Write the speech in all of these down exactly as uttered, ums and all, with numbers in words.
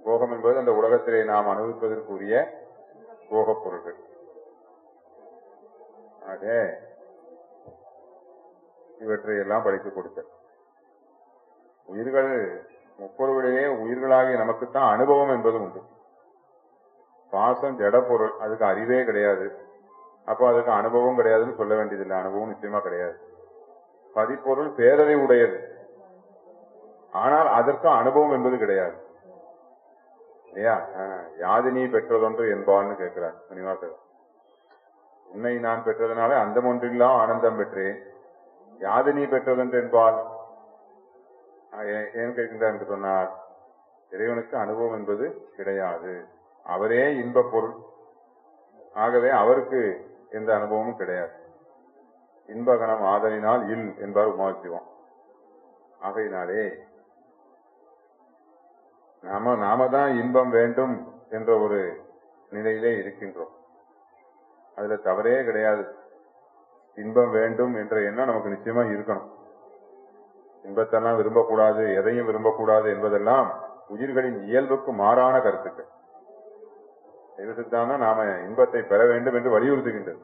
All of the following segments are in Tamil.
போகம் என்பது அந்த உலகத்திலே நாம் அனுபவிப்பதற்குரிய போகப் பொருள்கள். ஆக இவற்றை எல்லாம் படித்துக் கொடுத்த உயிர்கள் முப்பொருளிலே உயிர்களாகிய நமக்குத்தான் அனுபவம் என்பது உண்டு. பாசம் ஜட பொருள், அதுக்கு அறிவே கிடையாது. அப்போ அதுக்கு அனுபவம் கிடையாதுன்னு சொல்ல வேண்டியதில்லை. அனுபவம் நிச்சயமா கிடையாது. பதிப்பொருள் பேரறிவு உடையது, ஆனால் அதற்கு அனுபவம் என்பது கிடையாது இல்லையா? யாதினி பெற்றதொன்று என்பான்னு கேட்கிறார் மணிவாசகர். உன்னை நான் பெற்றதனால அந்த ஒன்றில்லா ஆனந்தம் பெற்றேன், யாதினி பெற்றதொன்று என்பால் ஏன் கேட்கின்றார் என்று சொன்னார், இறைவனுக்கு அனுபவம் என்பது கிடையாது. அவரே இன்ப பொருள். ஆகவே அவருக்கு எந்த அனுபவமும் கிடையாது. இன்பகணம் ஆதலினால் இல் என்பார் உமாசிவம். ஆகையினாலே நாம நாம தான் இன்பம் வேண்டும் என்ற ஒரு நிலையிலே இருக்கின்றோம். அதுல தவறே கிடையாது. இன்பம் வேண்டும் என்ற எண்ணம் நமக்கு நிச்சயமா இருக்கணும். இன்பத்தெல்லாம் விரும்பக்கூடாது, எதையும் விரும்பக்கூடாது என்பதெல்லாம் உயிர்களின் இயல்புக்கு மாறான கருத்துக்கள். தெய்வத்துக்கு நாம இன்பத்தை பெற வேண்டும் என்று வலியுறுத்துகின்றது.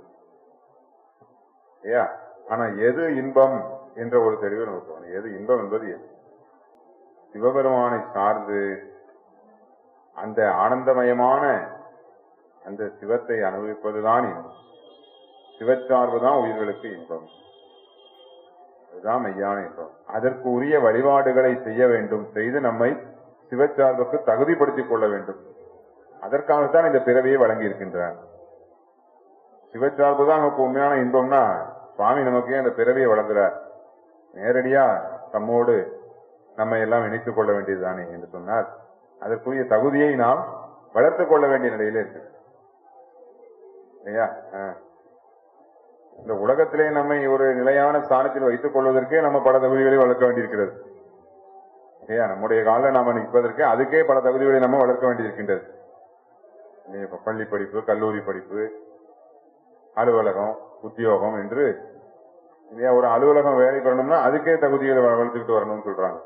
ஏயா ஆனா எது இன்பம் என்ற ஒரு தெளிவு நமக்கு, எது இன்பம் என்பது எது? சிவபெருமானை சார்ந்து அந்த ஆனந்தமயமான அந்த சிவத்தை அனுபவிப்பதுதான் இன்பம். சிவச்சார்புதான் உயிர்களுக்கு இன்பம். அதுதான் மெய்யான இன்பம். அதற்கு உரிய வழிபாடுகளை செய்ய வேண்டும், செய்து நம்மை சிவச்சார்புக்கு தகுதிப்படுத்திக் கொள்ள வேண்டும். அதற்காகத்தான் இந்த பிறவியை வழங்கி இருக்கின்றார். சிவச்சார்புதான் நமக்கு உண்மையான இன்பம்னா சுவாமி நமக்கே அந்த பிறவியை வழங்குறார். நேரடியா தம்மோடு நம்ம எல்லாம் இணைத்துக் கொள்ள வேண்டியதுதானே என்று சொன்னார். அதற்குரிய தகுதியை நாம் வளர்த்துக் கொள்ள வேண்டிய நிலையில இருக்கு இல்லையா? இந்த உலகத்திலே நம்மை ஒரு நிலையான ஸ்தானத்தில் வைத்துக் கொள்வதற்கே நம்ம பல தகுதிகளை வளர்க்க வேண்டியிருக்கிறது இல்லையா? நம்முடைய காலில் நாம நிற்பதற்கு அதுக்கே பல தகுதிகளை நம்ம வளர்க்க வேண்டியிருக்கின்றது. பள்ளி படிப்பு, கல்லூரி படிப்பு, அலுவலகம், உத்தியோகம் என்று இல்லையா? ஒரு அலுவலகம் வேலை பெறணும்னா அதுக்கே தகுதிகளை வளர்த்துக்கிட்டு வரணும்னு சொல்றாங்க.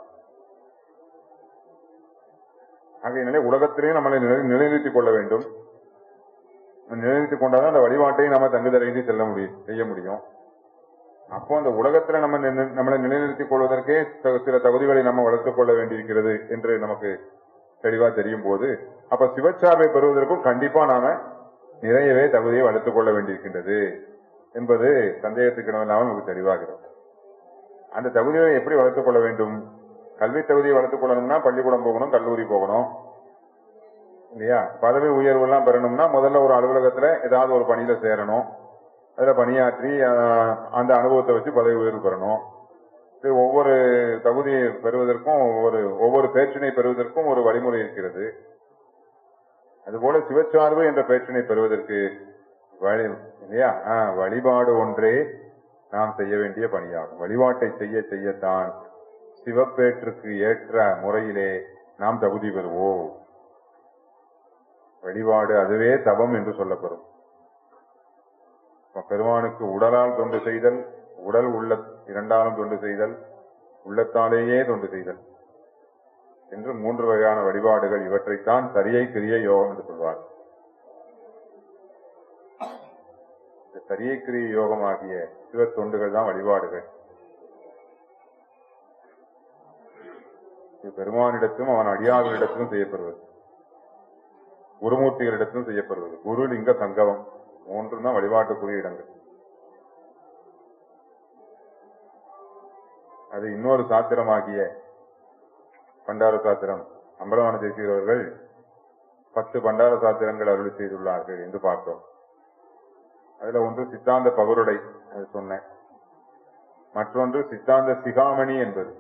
ஆகையினாலே உலகத்திலேயே நம்மளை நிலைநிறுத்திக் கொள்ள வேண்டும். நிலைநிறுத்திக் கொண்டாதான் அந்த வழிபாட்டை நம்ம தங்குதலைந்து செல்ல முடியும், செய்ய முடியும். அப்போ அந்த உலகத்துல நம்ம நம்மளை நிலைநிறுத்திக் கொள்வதற்கே சில தகுதிகளை நம்ம வளர்த்துக் கொள்ள வேண்டியிருக்கிறது என்று நமக்கு தெளிவா தெரியும் போது, அப்ப சிவச்சார்பை பெறுவதற்கும் கண்டிப்பா நாம நிறையவே தகுதியை வளர்த்துக் கொள்ள வேண்டியிருக்கின்றது என்பது சந்தேகத்துக்கு இடமில்லாமல் நமக்கு தெளிவாகிறது. அந்த தகுதியை எப்படி வளர்த்துக் கொள்ள வேண்டும்? கல்வி தகுதியை வளர்த்துக் கொள்ளணும்னா பள்ளிக்கூடம் போகணும், கல்லூரி போகணும் இல்லையா? பதவி உயர்வு எல்லாம் பெறணும்னா முதல்ல ஒரு அலுவலகத்துல ஏதாவது ஒரு பணியில சேரணும், அதுல பணியாற்றி அந்த அனுபவத்தை வச்சு பதவி உயர்வு பெறணும். ஒவ்வொரு தகுதியை பெறுவதற்கும் ஒவ்வொரு ஒவ்வொரு பேச்சினை பெறுவதற்கும் ஒரு வழிமுறை இருக்கிறது. அதுபோல சிவச்சார்பு என்ற பேச்சினை பெறுவதற்கு வழி இல்லையா? வழிபாடு ஒன்றே நாம் செய்ய வேண்டிய பணியாகும். வழிபாட்டை செய்ய செய்யத்தான் சிவப்பேற்றுக்கு ஏற்ற முறையிலே நாம் தகுதி பெறுவோம். வழிபாடு அதுவே தவம் என்று சொல்லப்படும். பெருமானுக்கு உடலால் தொண்டு செய்தல், உடல் உள்ள இரண்டாலும் தொண்டு செய்தல், உள்ளத்தாலேயே தொண்டு செய்தல் என்று மூன்று வகையான வழிபாடுகள். இவற்றைத்தான் சரியை கிரியை யோகம் என்று சொல்வார். இந்த சரியை கிரியை யோகம் ஆகிய சிவ தொண்டுகள் தான் வழிபாடுகள். பெருமானிடத்தும் அவன் அடியார்களிடத்திலும் செய்யப்படுவது, குருமூர்த்திகளிடத்திலும் செய்யப்படுவது. குரு லிங்க சங்கமம் மூன்றும் தான் வழிபாட்டுக்குரிய இடங்கள். அது இன்னொரு சாத்திரமாகிய பண்டார சாத்திரம் அம்பலவான தேசியவர்கள் பத்து பண்டார சாத்திரங்கள் அருளி செய்துள்ளார்கள் என்று பார்த்தோம். அதுல ஒன்று சித்தாந்த பகுருடை, அது சொன்னேன். மற்றொன்று சித்தாந்த சிகாமணி என்பது.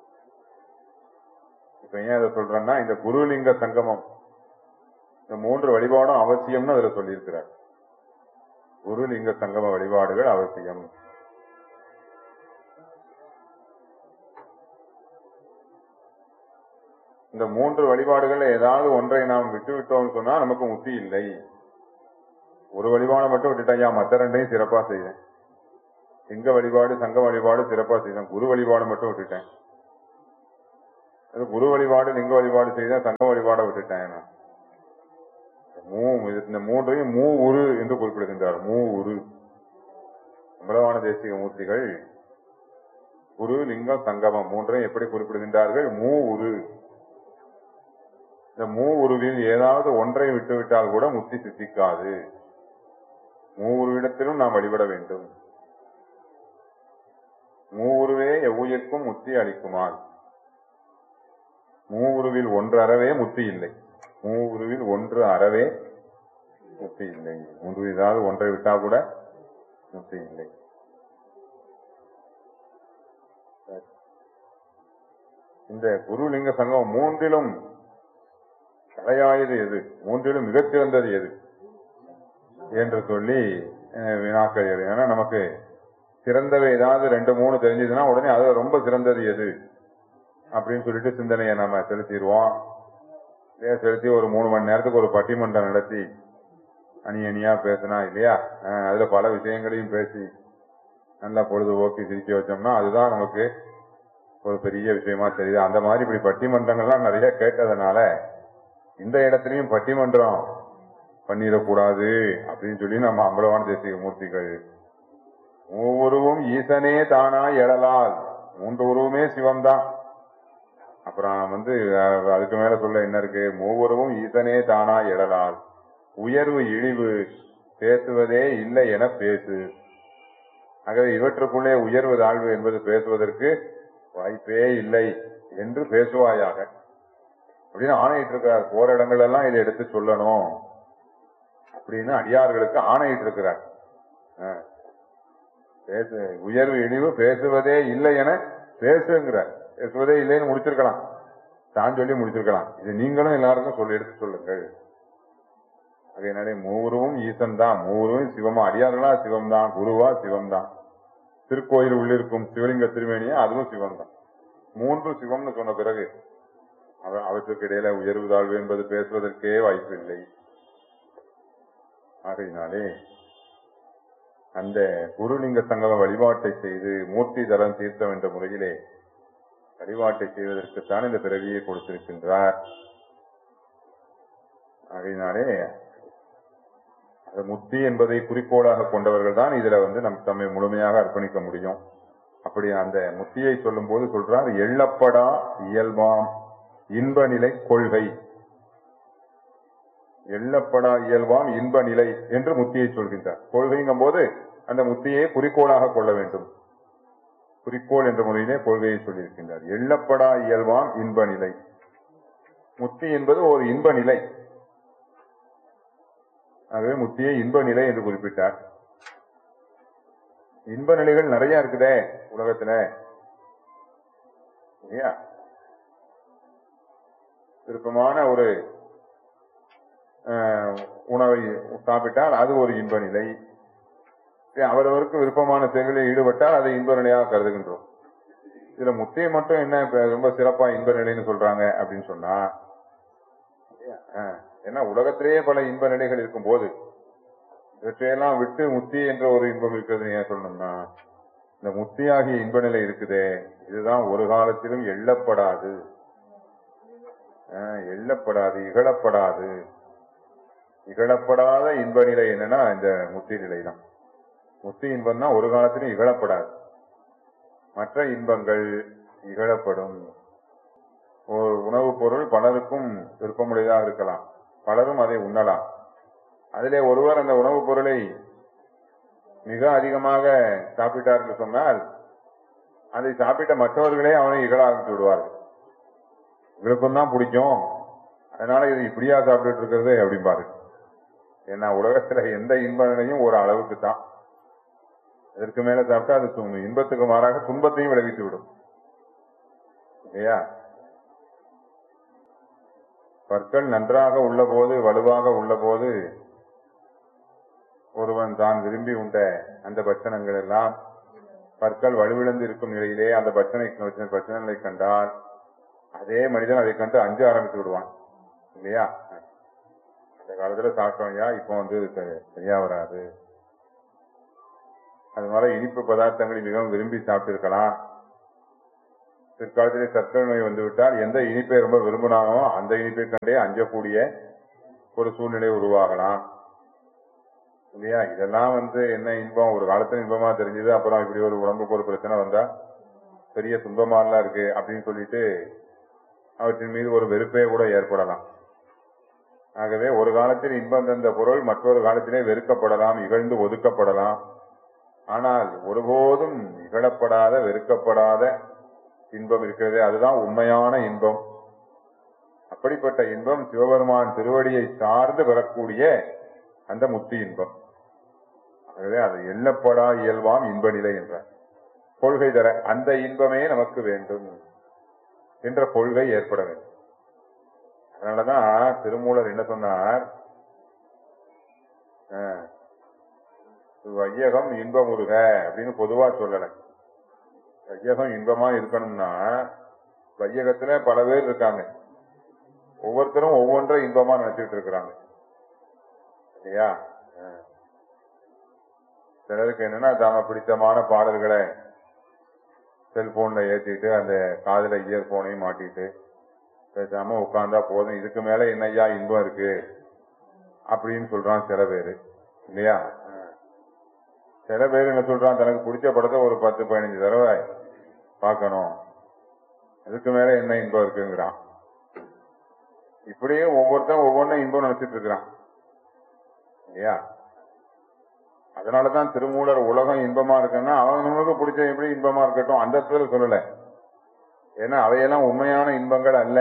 இப்ப ஏன் அதை சொல்றேன்னா, இந்த குருலிங்க சங்கமம் இந்த மூன்று வழிபாடும் அவசியம்னு அதுல சொல்லியிருக்கிறார். குருலிங்க சங்கம வழிபாடுகள் அவசியம். இந்த மூன்று வழிபாடுகள் ஏதாவது ஒன்றை நாம் விட்டுவிட்டோம்னு சொன்னா நமக்கு முக்தி இல்லை. ஒரு வழிபாடு மட்டும் விட்டுட்டா, மற்ற ரெண்டையும் சிறப்பா செய்தேன். லிங்க வழிபாடு, சங்க வழிபாடு சிறப்பா செய்தேன், குரு வழிபாடு மட்டும் விட்டுட்டேன். அது குரு வழிபாடு லிங்க வழிபாடு செய்த சங்க வழிபாடை விட்டுட்டேன் நான். மூ இந்த மூன்றையும் மூ உரு என்று குறிப்பிடுகின்றார். மூ உரு அம்பலவான தேசிக மூர்த்திகள் குரு லிங்கம் சங்கமம் மூன்றையும் எப்படி குறிப்பிடுகின்றார்கள்? மூ உரு. இந்த மூ உருவில் ஏதாவது ஒன்றை விட்டுவிட்டால் கூட முத்தி சித்திக்காது. மூ உருவிடத்திலும் நாம் வழிபட வேண்டும். மூ உருவே எவ்வுயிர்க்கும் முத்தி அளிக்குமால். மூ உருவில் ஒன்று அறவே முத்தி இல்லை. மூ உருவில் ஒன்று அறவே முத்தி இல்லை. மூன்று ஏதாவது ஒன்றை விட்டா கூட முத்தி இல்லை. இந்த குருலிங்க சங்கம் மூன்றிலும் தலையாயது எது, மூன்றிலும் மிகச்சிறந்தது எது என்று சொல்லி வினாக்கள் எது. ஏன்னா நமக்கு சிறந்தவை ஏதாவது ரெண்டு மூணு தெரிஞ்சதுன்னா உடனே அது ரொம்ப சிறந்தது எது அப்படின்னு சொல்லிட்டு சிந்தனையை நம்ம செலுத்திடுவோம். செலுத்தி ஒரு மூணு மணி நேரத்துக்கு ஒரு பட்டிமன்றம் நடத்தி அணி அணியா பேசினா இல்லையா, அதுல பல விஷயங்களையும் பேசி நல்லா பொழுதுபோக்கி சிரிக்க வச்சோம்னா அதுதான் நமக்கு ஒரு பெரிய விஷயமா தெரியுது. அந்த மாதிரி இப்படி பட்டிமன்றங்கள்லாம் நிறைய கேட்டதுனால இந்த இடத்துலயும் பட்டிமன்றம் பண்ணிடக்கூடாது அப்படின்னு சொல்லி நம்ம அம்பலவான தேசிக மூர்த்திகள் மூவுருவும் ஈசனே தானா எழலால். மூன்று உருவமே சிவம்தான். அப்புறம் வந்து அதுக்கு மேல சொல்ல என்ன இருக்கு? மூவுருவும் ஈசனே தானா எழலால் உயர்வு இழிவு பேசுவதே இல்லை என பேசு. ஆகவே இவற்றுக்குள்ளே உயர்வு தாழ்வு என்பது பேசுவதற்கு வாய்ப்பே இல்லை என்று பேசுவாயாக அப்படின்னு ஆணையிட்டு இருக்கிறார். போற இடங்கள் எல்லாம் இதை எடுத்து சொல்லணும் அப்படின்னு அடியார்களுக்கு ஆணையிட்டு இருக்கிறார். பேசு உயர்வு இழிவு பேசுவதே இல்லை என பேசுங்கிறார். பேசுவதே இல்லைன்னு முடிச்சிருக்கலாம், தான் சொல்லி முடிச்சிருக்கலாம். இது நீங்களும் எல்லாருக்கும் சொல்லி எடுத்து சொல்லுங்கள். அதனாலே மூவரும் ஈசன் தான், மூவரும் சிவமா. அடியார்களா சிவம் தான், குருவா சிவம் தான், திருக்கோயில் உள்ளிருக்கும் சிவலிங்க திருமேனியா அதுவும் சிவம் தான். மூன்று சிவம்னு சொன்ன பிறகு அவற்றுக்கு இடையில உயர்வு தாழ்வு என்பது பேசுவதற்கே வாய்ப்பு இல்லை. ஆகையினாலே அந்த குருலிங்க சங்கம வழிபாட்டை செய்து மூர்த்தி தரம் தீர்த்தம் என்ற முறையிலே வழிபாட்டை செய்வதற்குத்தான் இந்த பிறவியை கொடுத்திருக்கின்றார். ஆகையினாலே முத்தி என்பதை குறிக்கோளாக கொண்டவர்கள் தான் இதுல வந்து நம் தம்மை முழுமையாக அர்ப்பணிக்க முடியும். அப்படி அந்த முத்தியை சொல்லும் போது சொல்றார், எள்ளப்படா இயல்பாம் இன்ப நிலை கொள்கை. எள்ளப்படா இயல்பாம் இன்ப நிலை என்று முத்தியை சொல்கின்றார். கொள்கைங்கும் போது அந்த முத்தியை குறிக்கோளாக கொள்ள வேண்டும். குறிக்கோள் என்ற முறையிலே கொள்கையை சொல்லியிருக்கின்றார். எள்ளப்படா இயல்பாம் இன்ப நிலை. முத்தி என்பது ஒரு இன்ப நிலை. ஆகவே முத்தியை இன்ப நிலை என்று குறிப்பிட்டார். இன்ப நிலைகள் நிறைய இருக்குதே உலகத்துல இல்லையா? விருப்பமான ஒரு உணவை சாப்பிட்டால் அது ஒரு இன்ப நிலை. அவரவருக்கு விருப்பமான செயல்களில் ஈடுபட்டால் அதை இன்ப நிலையாக கருதுகின்றோம். இதுல முத்தியை மட்டும் என்ன ரொம்ப சிறப்பா இன்ப நிலைன்னு சொல்றாங்க அப்படின்னு சொன்னா, ஏன்னா உலகத்திலேயே பல இன்ப நிலைகள் இருக்கும் போது இவற்றையெல்லாம் விட்டு முத்தி என்ற ஒரு இன்பம் இருக்கிறது ஏன் சொல்லணும்னா, இந்த முத்தியாகிய இன்ப நிலை இருக்குதே இதுதான் ஒரு காலத்திலும் எள்ளப்படாது, எள்ளப்படாது இகழப்படாது. இகழப்படாத இன்ப நிலை என்னன்னா இந்த முத்தி நிலை தான். முத்தி இன்பம் தான் ஒரு காலத்திலும் இகழப்படாது. மற்ற இன்பங்கள் இகழப்படும். ஒரு உணவுப் பொருள் பலருக்கும் விருப்பமுடையதாக இருக்கலாம், பலரும் அதை உண்ணலாம். அதிலே ஒருவர் அந்த உணவுப் பொருளை மிக அதிகமாக சாப்பிட்டார் என்று சொன்னால் அதை சாப்பிட்ட மற்றவர்களே அவனை இகழ ஆரம்பித்து விடுவார்கள். இவருக்கும் தான் பிடிக்கும், அதனால இது இப்படியா சாப்பிட்டு இருக்கிறது அப்படிம்பாரு. ஏன்னா உலகத்துல எந்த இன்ப நிலையும் ஒரு அளவுக்கு தான். இதற்கு மேல சாப்பிட்டா அது இன்பத்துக்கு மாறாக துன்பத்தையும் விளைவித்து விடும் இல்லையா? பற்கள் நன்றாக உள்ள போது வலுவாக உள்ள போது ஒருவன் தான் விரும்பி உண்ட அந்த பட்சணங்கள் எல்லாம் பற்கள் வலுவிழந்து இருக்கும் நிலையிலே அந்த பட்சணை பட்சணங்களை கண்டால் அதே மனிதன் அதை கண்டு அஞ்சு ஆரம்பித்து விடுவான் இல்லையா? அந்த காலத்துல சாப்பிட்டோம்யா இப்போ வந்து சரியா வராது. அது மாதிரி இனிப்பு பதார்த்தங்களை மிகவும் விரும்பி சாப்பிட்டு இருக்கலாம், பிற்காலத்திலே சர்க்கரை நோய் வந்துவிட்டால் எந்த இனிப்பை ரொம்ப விரும்பினானோ அந்த இனிப்பை கண்டே அஞ்சக்கூடிய ஒரு சூழ்நிலை உருவாகலாம் இல்லையா? இதெல்லாம் வந்து என்ன இன்பம், ஒரு காலத்துல இன்பமா தெரிஞ்சது, அப்புறம் இப்படி ஒரு உடம்புக்கு ஒரு பிரச்சனை வந்தா பெரிய துன்பமாலாம் இருக்கு அப்படின்னு சொல்லிட்டு அவற்றின் மீது ஒரு வெறுப்பே கூட ஏற்படலாம். ஆகவே ஒரு காலத்தில் இன்பம் தந்த பொருள் மற்றொரு காலத்திலே வெறுக்கப்படலாம், இகழ்ந்து ஒதுக்கப்படலாம். ஆனால் ஒருபோதும் இகழப்படாத, வெறுக்கப்படாத இன்பம் இருக்கிறது, அதுதான் உண்மையான இன்பம். அப்படிப்பட்ட இன்பம் சிவபெருமான் திருவடியை சார்ந்து பெறக்கூடிய அந்த முக்தி இன்பம். ஆகவே அது எண்ணப்படா இயல்பாம் இன்ப நிலை என்ற கொள்கை தர அந்த இன்பமே நமக்கு வேண்டும் என்ற கொள்கை ஏற்பட வேண்டும். அதனாலதான் திருமூலர் என்ன சொன்னார், வையகம் இன்பமுருக அப்படின்னு பொதுவா சொல்லல. வையகம் இன்பமா இருக்கணும்னா வையகத்துல பல பேர் இருக்காங்க, ஒவ்வொருத்தரும் ஒவ்வொன்றை இன்பமா நினைச்சிட்டு இருக்கிறாங்க இல்லையா? சிலருக்கு என்னன்னா தாம பிடித்தமான பாடல்களை செல்போன்ல ஏற்றிட்டு அந்த காதுல இயர்போனையும் மாட்டிட்டு பேசாம உட்கார்ந்தா போதும், இதுக்கு மேல என்னையா இன்பம் இருக்கு அப்படின்னு சொல்றான் சில பேரு இல்லையா? சில பேர் என்ன சொல்றான், தனக்கு பிடிச்ச படத்தை ஒரு பத்து பதினஞ்சு தடவை பார்க்கணும், அதுக்கு மேல என்ன இன்பம் இருக்குங்கிறான். இப்படியே ஒவ்வொருத்தன் ஒவ்வொன்றும் இன்பம் நினைச்சிட்டு இருக்கிறான் இல்லையா? அதனாலதான் திருமூலர் உலகம் இன்பமா இருக்குன்னா அவங்களுக்கு பிடிச்ச எப்படி இன்பமா இருக்கட்டும் அந்த இடத்துல சொல்லல. ஏன்னா அவையெல்லாம் உண்மையான இன்பங்கள் அல்ல.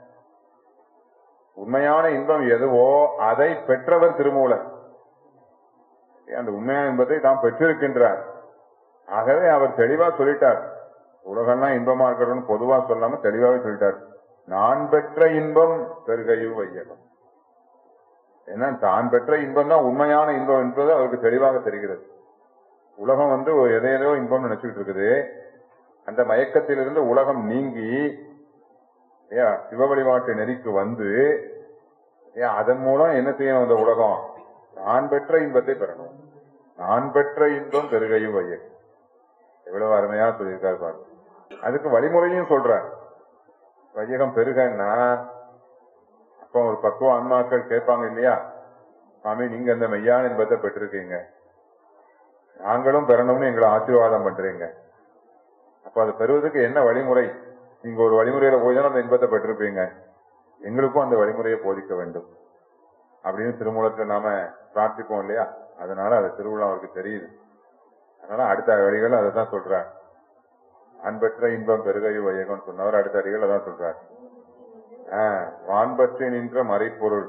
உண்மையான இன்பம் எதுவோ அதை பெற்றவர் திருமூலர். அந்த உண்மையான இன்பத்தை தான் பெற்றிருக்கின்றார். ஆகவே அவர் தெளிவா சொல்லிட்டார், உலகம்லாம் இன்பமா இருக்கணும்னு பொதுவா சொல்லாம தெளிவாக சொல்லிட்டார். நான் பெற்ற இன்பம் பெருகையும் வையகம். ஏன்னா தான் பெற்ற இன்பம் தான் உண்மையான இன்பம் என்பது அவருக்கு தெளிவாக தெரிகிறது. உலகம் வந்து எதையதோ இன்பம் நினைச்சுட்டு இருக்குது. அந்த மயக்கத்திலிருந்து உலகம் நீங்கி சிவ வழிபாட்டு நெறிக்கு வந்து அதன் மூலம் என்ன செய்யணும், அந்த உலகம் நான் பெற்ற இன்பத்தை பெறணும். நான் பெற்ற இன்பம் பெருகையும் வையகம். எவ்வளவு அருமையா சொல்லியிருக்காரு பாருங்க. அதுக்கு வழிமுறையும் சொல்றார். வையகம் பெருகன்னா அப்ப ஒரு பக்குவ ஆன்மாக்கள் கேட்பாங்க இல்லையா, சாமி நீங்க அந்த மெய்யான இன்பத்தை பெற்றிருக்கீங்க, நாங்களும் பெறணும்னு எங்களை ஆசீர்வாதம் பண்றீங்க, அப்ப அதை பெறுவதற்கு என்ன வழிமுறை? நீங்க ஒரு வழிமுறையில போய் தான் அந்த இன்பத்தை பெற்றிருப்பீங்க, எங்களுக்கும் அந்த வழிமுறையை போதிக்க வேண்டும் அப்படின்னு திருமூலத்தை நாம பிரார்த்திப்போம் இல்லையா? அதனால அது திருவிழா அவருக்கு தெரியுது. அதனால அடுத்த வழிகள் அதை தான் சொல்றார். அன்பற்ற இன்பம் பெருகையும் வையகம் சொன்னவர் அடுத்த அடிகள் அதான் சொல்றார். ஆஹ் வான்பற்றி நின்ற மறைப்பொருள்,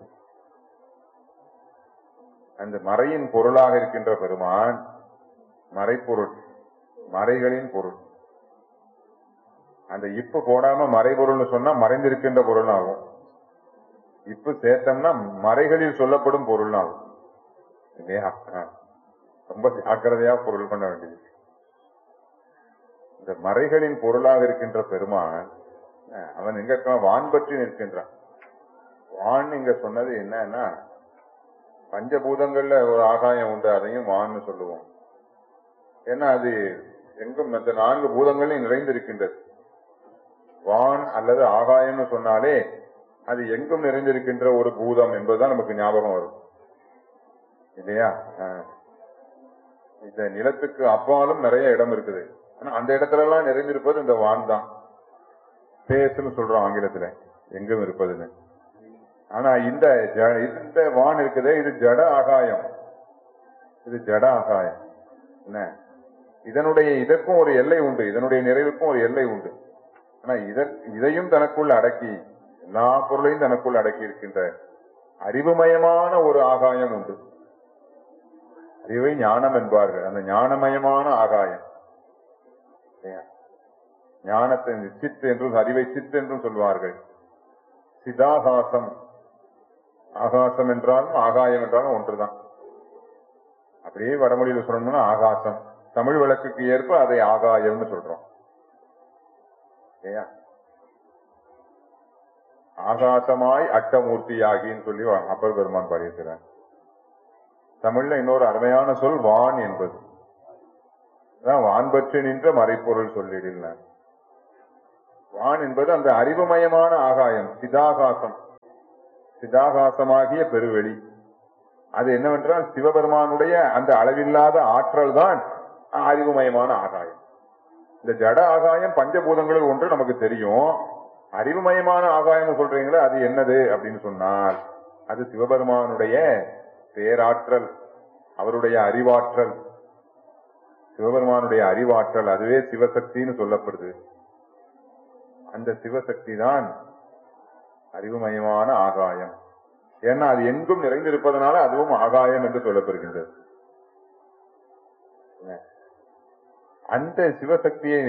அந்த மறையின் பொருளாக இருக்கின்ற பெருமான் மறைப்பொருள், மறைகளின் பொருள். அந்த இப்பு போடாம மறைபொருள்னு சொன்னா மறைந்திருக்கின்ற பொருள் ஆகும். இப்பு சேர்த்தோம்னா மறைகளில் சொல்லப்படும் பொருள் ஆகும் இல்லையா? ரொம்ப ஜாக்கிரதையா பொருள் பண்ண வேண்டியது. இந்த மறைகளின் பொருளாக இருக்கின்ற பெருமான் அவன் எங்க இருக்கான்? வான் பற்றி நிற்கின்றான். வான் இங்க சொன்னது என்னன்னா, பஞ்சபூதங்கள்ல ஒரு ஆகாயம் உண்டு, அதையும் வான்னு சொல்லுவோம். ஏன்னா அது எங்கும் மற்ற நான்கு பூதங்களையும் நிறைந்திருக்கின்றது. வான் அல்லது ஆகாயம்னு சொன்னாலே அது எங்கும் நிறைந்திருக்கின்ற ஒரு பூதம் என்பதுதான் நமக்கு ஞாபகம் வரும் இல்லையா? இந்த நிலத்துக்கு அப்பாலும் நிறைய இடம் இருக்குது, ஆனா அந்த இடத்துல எல்லாம் நிறைந்திருப்பது இந்த வான் தான். ஸ்பேஸ்ன்னு சொல்றோம் ஆங்கிலத்துல, எங்கும் இருப்பதுன்னு. ஆனா இந்த இந்த வான் இருக்குதே, இது ஜட ஆகாயம். இது ஜட ஆகாயம் என்ன, இதனுடைய இதற்கும் ஒரு எல்லை உண்டு, இதனுடைய நிறைவுக்கும் ஒரு எல்லை உண்டு. ஆனா இத இதையும் தனக்குள் அடக்கி, எல்லா பொருளையும் தனக்குள் அடக்கி இருக்கின்ற அறிவுமயமான ஒரு ஆகாயம் உண்டு. அறிவை ஞானம் என்பார்கள். அந்த ஞானமயமான ஆகாயம், ஞானத்தை சித் என்றும் அறிவை சித் என்றும் சொல்வார்கள். சிதாகாசம், ஆகாசம் என்றாலும் ஆகாயம் என்றாலும் ஒன்றுதான். அப்படியே வடமொழியில் சொல்லணும்னா ஆகாசம், தமிழ் வழக்குக்கு ஏற்ப அதை ஆகாயம்னு சொல்றோம். ஆகாசமாய் அட்டமூர்த்தியாகின்னு சொல்லி அப்பர் பெருமான் பாடியிருக்கிறார். தமிழ்ல இன்னொரு அருமையான சொல் வான் என்பது. வான் பற்றி நின்ற மறைப்பொருள் சொல்லிடினார். வான் என்பது அந்த அறிவுமயமான ஆகாயம், சிதாகாசம், சிதாகாசமாகிய பெருவெளி. அது என்னவென்றால் சிவபெருமானுடைய அந்த அளவில்லாத ஆற்றல் தான் அறிவுமயமான ஆகாயம். இந்த ஜட ஆகாயம் பஞ்சபூதங்களில் ஒன்று நமக்கு தெரியும். அறிவுமயமான ஆகாயம் சொல்றீங்களே அது என்னது அப்படின்னு சொன்னால் அது சிவபெருமானுடைய பேராற்றல், அவருடைய அறிவாற்றல். சிவபெருமானுடைய அறிவாற்றல் அதுவே சிவசக்தின்னு சொல்லப்படுது. அந்த சிவசக்தி தான் அறிவுமயமான ஆகாயம். ஏன்னா அது எங்கும் நிறைந்திருப்பதனால அதுவும் ஆகாயம் என்று சொல்லப்படுகின்றது. அந்த சிவசக்தியை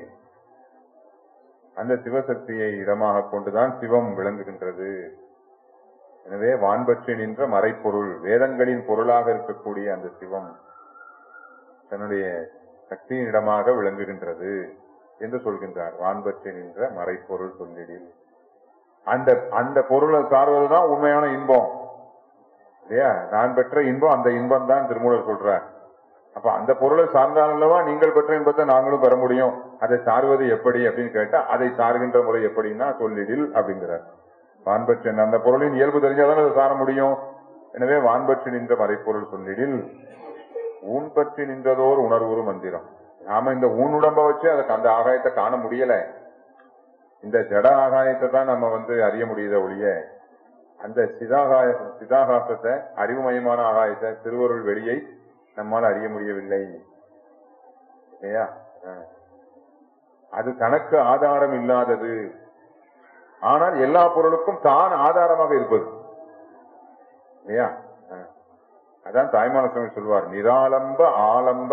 அந்த சிவசக்தியை இடமாக கொண்டுதான் சிவம் விளங்குகின்றது. எனவே வான்பற்றி நின்ற மறைப்பொருள், வேதங்களின் பொருளாக இருக்கக்கூடிய அந்த சிவம் தன்னுடைய சக்தியின் இடமாக விளங்குகின்றது என்று சொல்கின்றார். வான்பற்றி நின்ற மறைப்பொருள் சொல்லிடில் அந்த அந்த பொருளை சார்வதுதான் உண்மையான இன்பம் இல்லையா? நான் பெற்ற இன்பம் அந்த இன்பம் தான் திருமூலர் சொல்றார். அப்ப அந்த பொருளை சார்ந்தால் அல்லவா நீங்கள் பெற்ற இன்பத்தை நாங்களும் பெற முடியும். அதை சார்வது எப்படி அப்படின்னு கேட்டா அதை சார்கின்ற முறை எப்படின்னா சொல்லிடில் அப்படிங்கிறார். வான்பற்றி அந்த பொருளின் இயல்பு தெரிஞ்சாதான் அதை சார முடியும். எனவே வான்பற்றி நின்ற மறைப்பொருள் சொல்லிடில் ஊன் பற்றி நின்றதோர் உணர்வுறு மந்திரம். நாம இந்த ஊனுடம்ப வச்சு அதுக்கு அந்த ஆகாயத்தை காண முடியல. இந்த ஜட ஆகாயத்தை தான் நம்ம வந்து அறிய முடியுத ஒழிய அந்த சிதாகாய சிதாகாசத்தை அறிவுமயமான ஆகாயத்தை திருவருள் வெளியை நம்மால் அறிய முடியவில்லை இல்லையா? அது தனக்கு ஆதாரம் இல்லாதது, ஆனால் எல்லா பொருளுக்கும் தான் ஆதாரமாக இருப்பது இல்லையா? அதான் தாய்மான சுவாமி சொல்வார், நிராலம்ப ஆலம்ப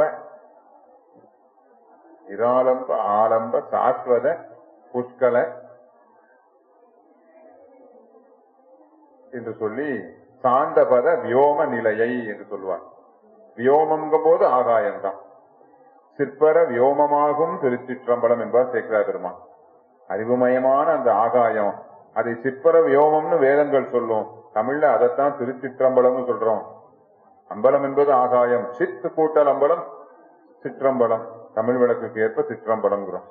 நிராலம்ப ஆலம்ப சாஸ்வத புஷ்கல என்று சொல்லி சாந்தபத வியோம நிலையை என்று சொல்வார். வியோமங்கும் போது ஆகாயம்தான். சிற்பர வியோமமாகும் திருச்சிற்றம்பலம் என்பார் சேக்கிழார் பெருமான். அறிவுமயமான அந்த ஆகாயம் அதை சிற்பர வியோமம்னு வேதங்கள் சொல்லும். தமிழ்ல அதைத்தான் திருச்சிற்றம்பலம்னு சொல்றோம். அம்பலம் என்பது ஆகாயம், சித்து கூட்டல் அம்பலம் சிற்றம்பலம். தமிழ் விளக்குக்கு ஏற்ப சிற்றம்பலம்ங்கிறோம்.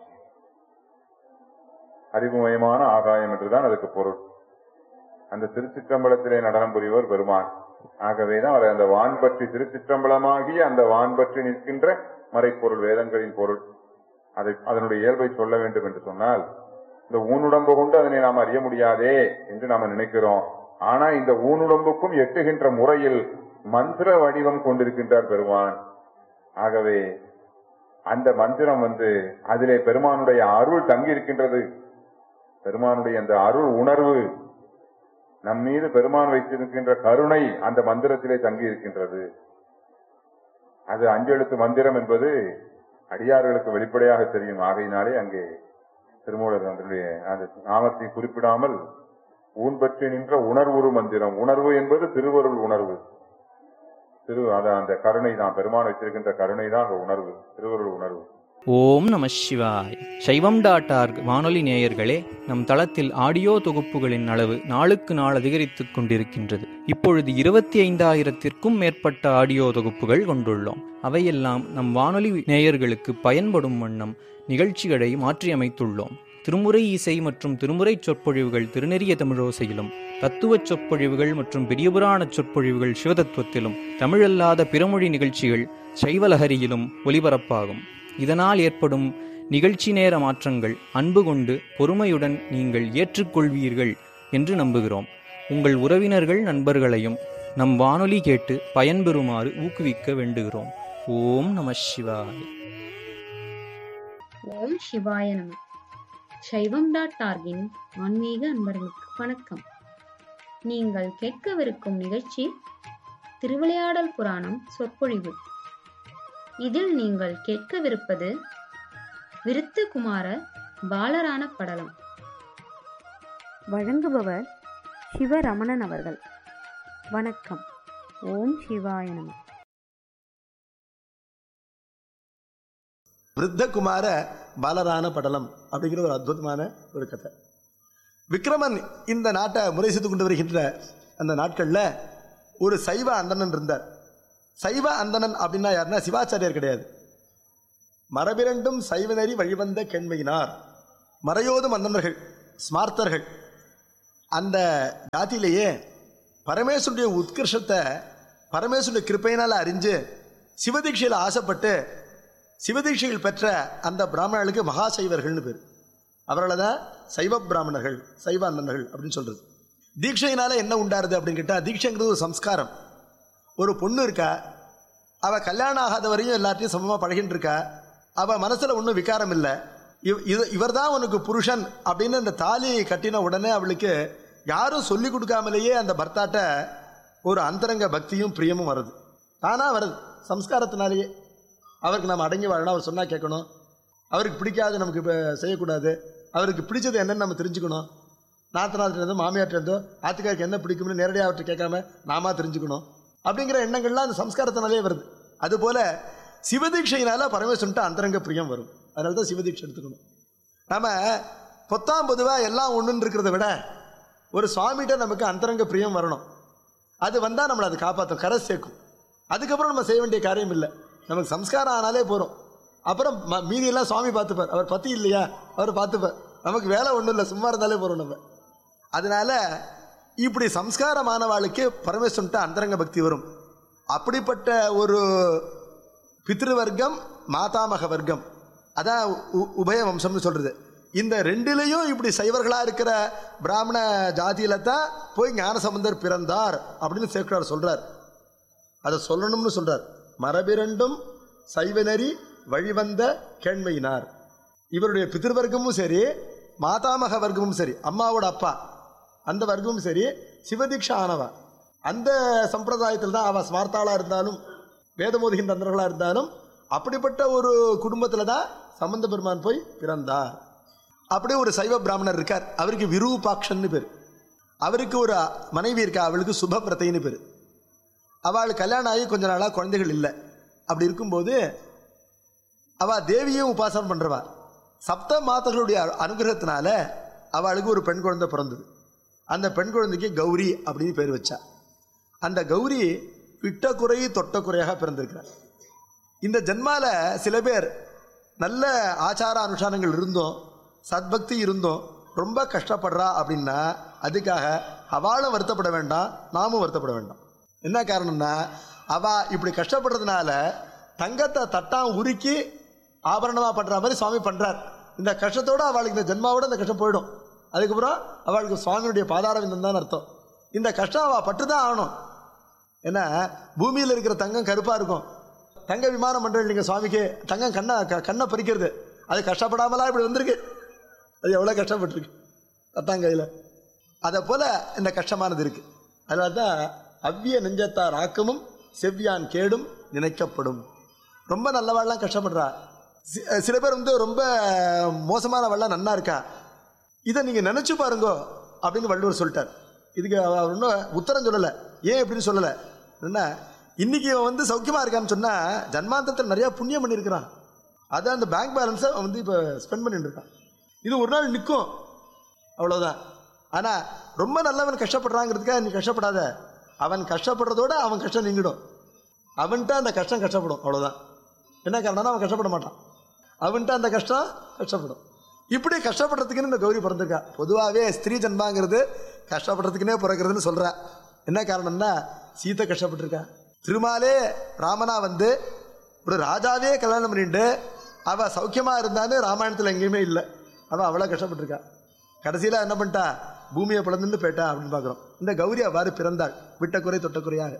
அறிவுமயமான ஆகாயம் என்றுதான் அதுக்கு பொருள். அந்த திருச்சிற்றம்பலத்திலே நடனம் புரிவர் பெருமான். ஆகவேதான் அவர் அந்த வான் பற்றி திருச்சிற்றம்பலமாகிய அந்த வான் பற்றி நிற்கின்ற மறைப்பொருள், வேதங்களின் பொருள், அதை அதனுடைய இயல்பை சொல்ல வேண்டும் என்று சொன்னால் இந்த ஊனுடம்பு கொண்டு அதனை நாம் அறிய முடியாதே என்று நாம் நினைக்கிறோம். ஆனா இந்த ஊனுடம்புக்கும் எட்டுகின்ற முறையில் மந்திர வடிவம் கொண்டிருக்கின்றார் பெருமான். ஆகவே அந்த மந்திரம் வந்து அதிலே பெருமானுடைய அருள் தங்கி இருக்கின்றது. பெருமானுடைய அந்த அருள் உணர்வு, நம் மீது பெருமான் வைத்திருக்கின்ற கருணை அந்த மந்திரத்திலே தங்கி இருக்கின்றது. அது அஞ்செழுத்து மந்திரம் என்பது அடியார்களுக்கு வெளிப்படையாக தெரியும். ஆகையினாலே அங்கே திருமூலர் அதனுடைய அந்த நாமத்தை குறிப்பிடாமல் ஊன் பற்றி நின்ற உணர்வுறு மந்திரம். உணர்வு என்பது திருவருள் உணர்வு. திரு அந்த கருணை தான், பெருமான் வைத்திருக்கின்ற கருணை தான் அந்த உணர்வு, திருவருள் உணர்வு. ஓம் நம சிவாய். சைவம் டாட் ஆர்க் வானொலி நேயர்களே, நம் தளத்தில் ஆடியோ தொகுப்புகளின் அளவு நாளுக்கு நாள் அதிகரித்துக் கொண்டிருக்கின்றது. இப்பொழுது இருபத்தி ஐந்தாயிரத்திற்கும் மேற்பட்ட ஆடியோ தொகுப்புகள் கொண்டுள்ளோம். அவையெல்லாம் நம் வானொலி நேயர்களுக்கு பயன்படும் வண்ணம் நிகழ்ச்சிகளை மாற்றியமைத்துள்ளோம். திருமுறை இசை மற்றும் திருமுறை சொற்பொழிவுகள் திருநெறிய தமிழோசையிலும், தத்துவ சொற்பொழிவுகள் மற்றும் பெரியபுராண சொற்பொழிவுகள் சிவதத்துவத்திலும், தமிழல்லாத பிறமொழி நிகழ்ச்சிகள் சைவலஹரியிலும் ஒலிபரப்பாகும். இதனால் ஏற்படும் நிகழ்ச்சி நேர மாற்றங்கள் அன்பு கொண்டு பொறுமையுடன் நீங்கள் ஏற்றுக்கொள்வீர்கள் என்று நம்புகிறோம். உங்கள் உறவினர்கள் நண்பர்களையும் நம் வானொலி கேட்டு பயன்பெறுமாறு ஊக்குவிக்க வேண்டுகிறோம். ஓம் நம சிவாய. ஓம் சிவாய நம. சைவம் டாட் ஆர்கின் ஆன்மீக அன்பர்களுக்கு வணக்கம். நீங்கள் கேட்கவிருக்கும் நிகழ்ச்சி திருவிளையாடல் புராணம் சொற்பொழிவு. இதில் நீங்கள் கேட்கவிருப்பது விருத்த குமார பாலரான படலம். வழங்குபவர் சிவரமணன் அவர்கள். வணக்கம். ஓம் சிவாய நம. விருத்த குமார பாலரான படலம் அப்படிங்கிற ஒரு அற்புதமான ஒரு கதை. விக்ரமன் இந்த நாட்டை முறை செய்து கொண்டு வருகின்ற அந்த நாட்களில் ஒரு சைவ அந்தணன் இருந்தார். சைவ அந்தணன் அப்படின்னா யாருன்னா சிவாச்சாரியர் கிடையாது. மரபிரண்டும் சைவ நெறி வழிவந்த கேண்மையினார் மறையோது மன்னர்கள் ஸ்மார்த்தர்கள் அந்த ஜாதியிலேயே பரமேஸ்வருடைய உத்கிருஷ்டத்தை பரமேஸ்வருடைய கிருப்பையினால் அறிஞ்சு சிவதீட்சையில் ஆசைப்பட்டு சிவதீட்சையில் பெற்ற அந்த பிராமணர்களுக்கு மகாசைவர்கள்னு பேர். அவர்களை தான் சைவ பிராமணர்கள், சைவ அண்ணன்கள் அப்படின்னு சொல்கிறது. தீட்சையினால் என்ன உண்டாருது அப்படின்னு கேட்டால், தீட்சைங்கிறது ஒரு சம்ஸ்காரம். ஒரு பொண்ணு இருக்கா, அவள் கல்யாணம் ஆகாத வரையும் எல்லாத்தையும் சமமாக பழகின்னு இருக்கா, அவள் மனசில் ஒன்றும் விகாரம் இல்லை, இவ் இது இவர் தான் உனக்கு புருஷன் அப்படின்னு அந்த தாலி கட்டின உடனே அவளுக்கு யாரும் சொல்லி கொடுக்காமலேயே அந்த பர்த்தாட்ட ஒரு அந்தரங்க பக்தியும் பிரியமும் வருது, தானாக வருது சம்ஸ்காரத்தினாலேயே. அவருக்கு நம்ம அடங்கி வாழணும், அவர் சொன்னால் கேட்கணும், அவருக்கு பிடிக்காது நமக்கு இப்போ செய்யக்கூடாது, அவருக்கு பிடிச்சது என்னன்னு நம்ம தெரிஞ்சுக்கணும், நாத்தனார்கிட்டேருந்தோ மாமியார்கிட்டேருந்தோ ஆத்துக்காருக்கு என்ன பிடிக்கும்னு நேரடியாக அவர்கிட்ட கேட்காம நாம தெரிஞ்சுக்கணும் அப்படிங்கிற எண்ணங்கள்லாம் அந்த சம்ஸ்காரத்தினாலே வருது. அதுபோல் சிவதீட்சையினால் பரமேஸ்வரன்ட்டு அந்தரங்க பிரியம் வரும். அதனால தான் சிவதீட்சை எடுத்துக்கணும். நம்ம பொத்தாம் பொதுவாக எல்லாம் ஒன்றுன்னு இருக்கிறத விட ஒரு சுவாமிகிட்ட நமக்கு அந்தரங்க பிரியம் வரணும். அது வந்தால் நம்மளை அது காப்பாற்றும், கரை சேர்க்கும். அதுக்கப்புறம் நம்ம செய்ய வேண்டிய காரியம் இல்லை, நமக்கு சம்ஸ்காரம் ஆனாலே போகிறோம். அப்புறம் ம மீதியெல்லாம் சுவாமி பார்த்துப்பார். அவர் பற்றி இல்லையா, அவர் பார்த்துப்பார். நமக்கு வேலை ஒன்றும் இல்லை, சும்மா இருந்தாலே போகிறோம் நம்ம. அதனால் இப்படி சம்ஸ்காரமானவாளுக்கு பரமேஸ்வரன்ட்ட அந்தரங்க பக்தி வரும். அப்படிப்பட்ட ஒரு பித்ருவர்க்கம், மாதாமக வர்க்கம், அதான் உபய வம்சம்னு சொல்கிறது. இந்த ரெண்டுலேயும் இப்படி சைவர்களாக இருக்கிற பிராமண ஜாதியில தான் போய் ஞானசம்பந்தர் பிறந்தார் அப்படின்னு சேக்கிழார் சொல்கிறார். அதை சொல்லணும்னு சொல்கிறார். மரபிரண்டும் சைவநெறி வழிவந்த கேண்மையினார். இவருடைய பிதிர்வர்க்கமும் சரி, மாதாமக வர்க்கமும் சரி, அம்மாவோட அப்பா அந்த வர்க்கமும் சரி, சிவதீட்சா ஆனவா. அந்த சம்பிரதாயத்தில் தான் அவள் ஸ்மார்த்தாளாக இருந்தாலும் வேதமோதிகின்ற அந்தர்களாக இருந்தாலும் அப்படிப்பட்ட ஒரு குடும்பத்தில் தான் சம்பந்த பெருமான் போய் பிறந்தார். அப்படியே ஒரு சைவ பிராமணர் இருக்கார், அவருக்கு விரூபாக்ஷன்னு பேர். அவருக்கு ஒரு மனைவி இருக்கா, அவளுக்கு சுபபிரத்தைன்னு பேர். அவள் கல்யாணம் ஆகி கொஞ்ச நாளாக குழந்தைகள் இல்லை. அப்படி இருக்கும்போது அவள் தேவியும் உபாசனம் பண்ணுறவா. சப்த மாதர்களுடைய அனுகிரகத்தினால அவளுக்கு ஒரு பெண் குழந்தை பிறந்தது. அந்த பெண் குழந்தைக்கு கௌரி அப்படின்னு பேர் வச்சா. அந்த கௌரி விட்ட குறை தொட்ட குறையாக பிறந்திருக்கிறார். இந்த ஜென்மால சில பேர் நல்ல ஆச்சார அனுஷ்டானங்கள் இருந்தோம், சத்பக்தி இருந்தோம், ரொம்ப கஷ்டப்படுறா அப்படின்னா அதுக்காக அவளும் வருத்தப்பட வேண்டாம், நாமும் வருத்தப்பட வேண்டாம். என்ன காரணம்னா, அவள் இப்படி கஷ்டப்படுறதுனால தங்கத்தை தட்டான் உருக்கி ஆபரணமாக பண்ணுற மாதிரி சுவாமி பண்ணுறார். இந்த கஷ்டத்தோடு அவளுக்கு இந்த ஜென்மாவோட இந்த கஷ்டம் போயிடும். அதுக்கப்புறம் அவளுக்கு சுவாமியுடைய பாதாரவிந்தம் தான் அர்த்தம். இந்த கஷ்டம் அவள் பட்டு தான் ஆகணும். ஏன்னா பூமியில் இருக்கிற தங்கம் கருப்பாக இருக்கும், தங்க விமானம் பண்ணுறது இல்லைங்க சுவாமிக்கு, தங்கம் கண்ணை கண்ணை பறிக்கிறது, அது கஷ்டப்படாமலாம் இப்படி வந்திருக்கு. அது எவ்வளோ கஷ்டப்பட்டுருக்கு தட்டாங்கையில். அதை போல் இந்த கஷ்டமானது இருக்குது. அதனால தான் அவ்விய நெஞ்சத்தார் ஆக்கமும் செவ்வியான் கேடும் நினைக்கப்படும். ரொம்ப நல்லவாள்லாம் கஷ்டப்படுறா, சில பேர் வந்து ரொம்ப மோசமானவாள்லாம் நன்னா இருக்கா. இதை நீங்கள் நினச்சி பாருங்கோ அப்படின்னு வள்ளுவர் சொல்லிட்டார். இதுக்கு அவர் இன்னும் உத்தரம் சொல்லலை, ஏன் எப்படின்னு சொல்லலை. என்ன இன்னைக்கு இவன் வந்து சௌக்கியமாக இருக்கான்னு சொன்னால் ஜன்மாந்தத்தில் நிறையா புண்ணியம் பண்ணியிருக்கிறான், அதை அந்த பேங்க் பேலன்ஸை வந்து இப்போ ஸ்பெண்ட் பண்ணிட்டு இருக்கான். இது ஒரு நாள் நிற்கும், அவ்வளோதான். ஆனால் ரொம்ப நல்லவன் கஷ்டப்படுறாங்கிறதுக்காக நீ கஷ்டப்படாத, அவன் கஷ்டப்படுறதோட அவன் கஷ்டம் நீங்கிடும், அவன்கிட்ட அந்த கஷ்டம் கஷ்டப்படும், அவ்வளோதான். என்ன காரணம்னா அவன் கஷ்டப்பட மாட்டான், அவன்கிட்ட அந்த கஷ்டம் கஷ்டப்படும். இப்படி கஷ்டப்படுறதுக்குன்னு இந்த கௌரி பிறந்திருக்கா. பொதுவாகவே ஸ்திரீ ஜன்மாங்கிறது கஷ்டப்படுறதுக்குன்னே பிறக்கிறதுன்னு சொல்கிறா. என்ன காரணம்னா சீத்தை கஷ்டப்பட்டுருக்கா. திருமாலே ராமனா வந்து ஒரு ராஜாவே கல்யாணம் பண்ணிட்டு அவள் சௌக்கியமாக இருந்தான்னு ராமாயணத்தில் எங்கேயுமே இல்லை. அவள் அவ்வளோ கஷ்டப்பட்டுருக்கா. கடைசியில் என்ன பண்ணிட்டா, பூமியை பிளந்துன்னு போயிட்டா அப்படின்னு பார்க்குறோம். இந்த கௌரி அவ்வாறு பிறந்தாள், விட்ட குறை தொட்ட குறையாக.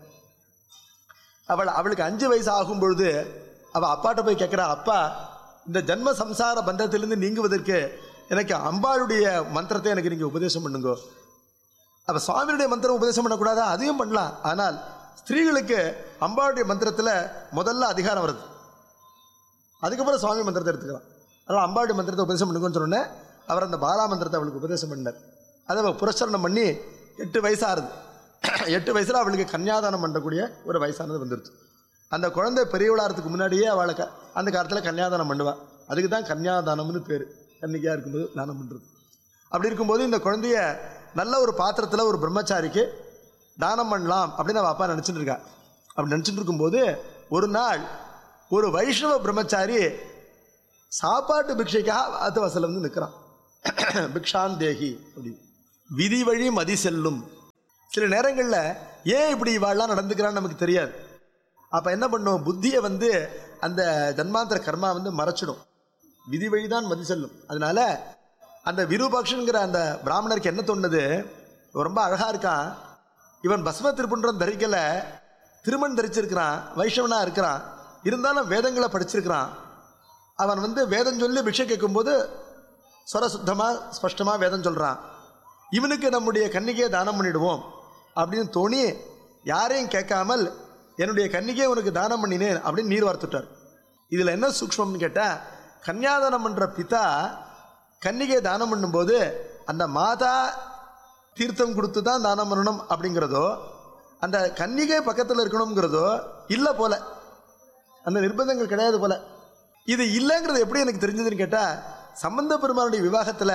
அவள் அவளுக்கு அஞ்சு வயசு ஆகும் பொழுது அவள் அப்பாட்ட போய் கேட்குறா, அப்பா இந்த ஜன்ம சம்சார பந்தத்திலிருந்து நீங்குவதற்கு எனக்கு அம்பாளுடைய மந்திரத்தை எனக்கு நீங்கள் உபதேசம் பண்ணுங்கோ. அப்போ சுவாமியுடைய மந்திரம் உபதேசம் பண்ணக்கூடாதா? அதையும் பண்ணலாம். ஆனால் ஸ்திரீகளுக்கு அம்பாளுடைய மந்திரத்தில் முதல்ல அதிகாரம் வருது, அதுக்கப்புறம் சுவாமி மந்திரத்தை எடுத்துக்கலாம். அதனால் அம்பாளுடைய மந்திரத்தை உபதேசம் பண்ணுங்கன்னு சொன்னோன்னே அவர் அந்த பாலா மந்திரத்தை அவளுக்கு உபதேசம் பண்ணார். அதை அவள் புரஸ்கரணம் பண்ணி எட்டு வயசாகுது. எட்டு வயசில் அவளுக்கு கன்னியாதானம் பண்ணக்கூடிய ஒரு வயசானது வந்துடுச்சு. அந்த குழந்தை பெரியவளாகிறதுக்கு முன்னாடியே அவளை க அந்த காலத்தில் கன்னியாதானம் பண்ணுவாள். அதுக்கு தான் கன்னியாதானம்னு பேர், கன்னிக்கையாக இருக்கும்போது தானம் பண்ணுறது. அப்படி இருக்கும்போது இந்த குழந்தைய நல்ல ஒரு பாத்திரத்தில் ஒரு பிரம்மச்சாரிக்கு தானம் பண்ணலாம் அப்படின்னு அவள் அப்பா நினச்சிட்டு இருக்கா. அப்படி நினச்சிட்டு இருக்கும்போது ஒரு நாள் ஒரு வைஷ்ணவ பிரம்மச்சாரி சாப்பாட்டு பிக்ஷைக்காக ஆத்து வாசலில் வந்து நிற்கிறான். பிக்ஷாந்தேகி அப்படி விதி வழி மதி செல்லும். சில நேரங்களில் ஏன் இப்படி இவாள்லாம் நடந்துக்கிறான்னு நமக்கு தெரியாது. அப்போ என்ன பண்ணும், புத்தியை வந்து அந்த ஜன்மாந்தர கர்மா வந்து மறைச்சிடும். விதி வழி தான் மதி செல்லும். அதனால அந்த விரூபாக்ஷனுங்கிற அந்த பிராமணருக்கு என்ன தோணுது, ரொம்ப அழகாக இருக்கான், இவன் பஸ்ம திருப்புன்றம் தரிக்கலை, திருமண் தரிச்சிருக்கிறான், வைஷ்ணவனாக இருக்கிறான், இருந்தாலும் வேதங்களை படிச்சிருக்கிறான், அவன் வந்து வேதம் சொல்லி பிக்ஷை கேட்கும்போது ஸ்வரசுத்தமாக ஸ்பஷ்டமாக வேதம் சொல்கிறான், இவனுக்கு நம்முடைய கன்னிகையை தானம் பண்ணிடுவோம் அப்படின்னு தோணி யாரையும் கேட்காமல் என்னுடைய கன்னிகையை உனக்கு தானம் பண்ணினேன் அப்படின்னு நீர் வார்த்துட்டார். இதில் என்ன சூக்ஷ்மம்னு கேட்டால், கன்னியாதானம் பண்ணுற பிதா கன்னிகையை தானம் பண்ணும்போது அந்த மாதா தீர்த்தம் கொடுத்து தான் தானம் பண்ணணும் அப்படிங்கிறதோ, அந்த கன்னிகை பக்கத்தில் இருக்கணுங்கிறதோ இல்லை போல, அந்த நிர்பந்தங்கள் கிடையாது போல. இது இல்லைங்கிறது எப்படி எனக்கு தெரிஞ்சதுன்னு கேட்டால், சம்பந்த பெருமானுடைய விவாகத்தில்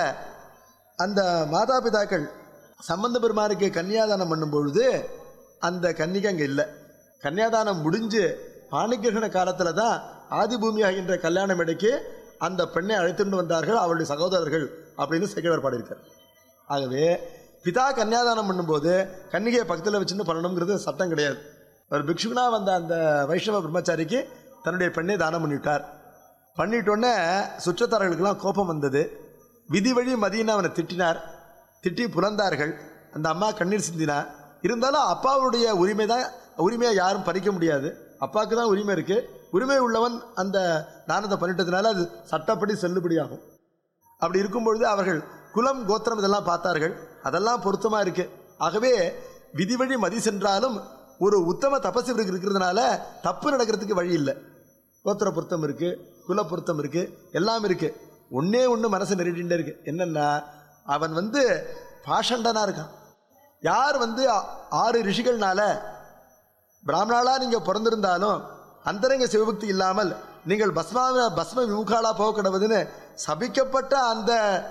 அந்த மாதா பிதாக்கள் சம்பந்த பெருமானுக்கு கன்னியாதானம் பண்ணும்பொழுது அந்த கன்னிகை அங்கே இல்லை. கன்னியாதானம் முடிஞ்சு பாணிகிரகண காலத்தில் தான் ஆதிபூமி ஆகின்ற கல்யாண மேடைக்கு அந்த பெண்ணை அழைத்துட்டு வந்தார்கள் அவருடைய சகோதரர்கள் அப்படின்னு சேக்கிழார் பாடியிருக்கார். ஆகவே பிதா கன்னியாதானம் பண்ணும்போது கன்னிகையை பக்கத்தில் வச்சுன்னு பண்ணணுங்கிறது சட்டம் கிடையாது. ஒரு பிக்ஷுனா வந்த அந்த வைஷ்ணவ பிரம்மச்சாரிக்கு தன்னுடைய பெண்ணை தானம் பண்ணிவிட்டார். பண்ணிட்டோன்னே சுற்றத்தார்களுக்கெல்லாம் கோபம் வந்தது. விதி வழி மதியின்னு அவனை திட்டினார். திட்டி புலந்தார்கள். அந்த அம்மா கண்ணீர் சிந்தினா. இருந்தாலும் அப்பாவுடைய உரிமை தான், உரிமையை யாரும் பறிக்க முடியாது, அப்பாவுக்கு தான் உரிமை இருக்குது. உரிமை உள்ளவன் அந்த தானத்தை பண்ணிட்டதுனால அது சட்டப்படி செல்லுபடியாகும். அப்படி இருக்கும்பொழுது அவர்கள் குலம் கோத்திரம் இதெல்லாம் பார்த்தார்கள். அதெல்லாம் பொருத்தமாக இருக்குது. ஆகவே விதி வழி மதி சென்றாலும் ஒரு உத்தம தபசு இருக்கிறதுனால தப்பு நடக்கிறதுக்கு வழி இல்லை. கோத்திர பொருத்தம் இருக்குது, குல பொருத்தம் இருக்குது, எல்லாம் இருக்குது. ஒன்றே ஒன்று மனசு நெருடிகிட்டே இருக்குது. என்னென்னா, அவன் வந்து பாஷண்டனாக இருக்கான். யார் வந்து ஆறு ரிஷிகள்னால பிராமணாலாக நீங்கள் பிறந்திருந்தாலும் அந்தரங்க சிவபக்தி இல்லாமல் நீங்கள் பஸ்மா பஸ்ம விமுகாலா போக கிடவுதுன்னு சபிக்கப்பட்ட அந்த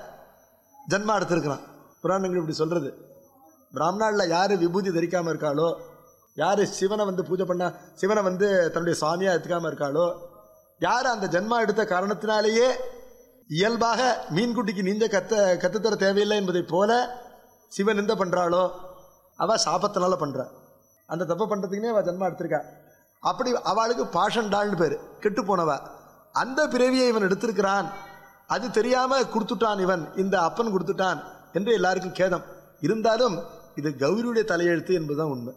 ஜன்மா எடுத்திருக்கிறான். புராணங்கள் இப்படி சொல்கிறது. பிராமணாலில் யார் விபூதி தரிக்காமல் இருக்காளோ, யார் சிவனை வந்து பூஜை பண்ண சிவனை வந்து தன்னுடைய சுவாமியாக எடுத்துக்காமல் இருக்காளோ, யார் அந்த ஜன்மா எடுத்த காரணத்தினாலேயே இயல்பாக மீன்குட்டிக்கு நீந்த கத்த கற்றுத்தர தேவையில்லை என்பதை போல சிவன் நிந்த பண்ணுறாளோ, அவள் சாபத்தினால பண்ணுறா. அந்த தப்பை பண்ணுறதுக்குனே அவள் ஜன்மா எடுத்திருக்கா. அப்படி அவளுக்கு பாஷண்டாள்னு பேர், கெட்டு போனவ. அந்த பிறவியை இவன் எடுத்திருக்கிறான், அது தெரியாமல் கொடுத்துட்டான், இவன் இந்த அப்பன் கொடுத்துட்டான் என்று எல்லாருக்கும் கேதம். இருந்தாலும் இது கௌரியுடைய தலையெழுத்து என்பதுதான் உண்மை.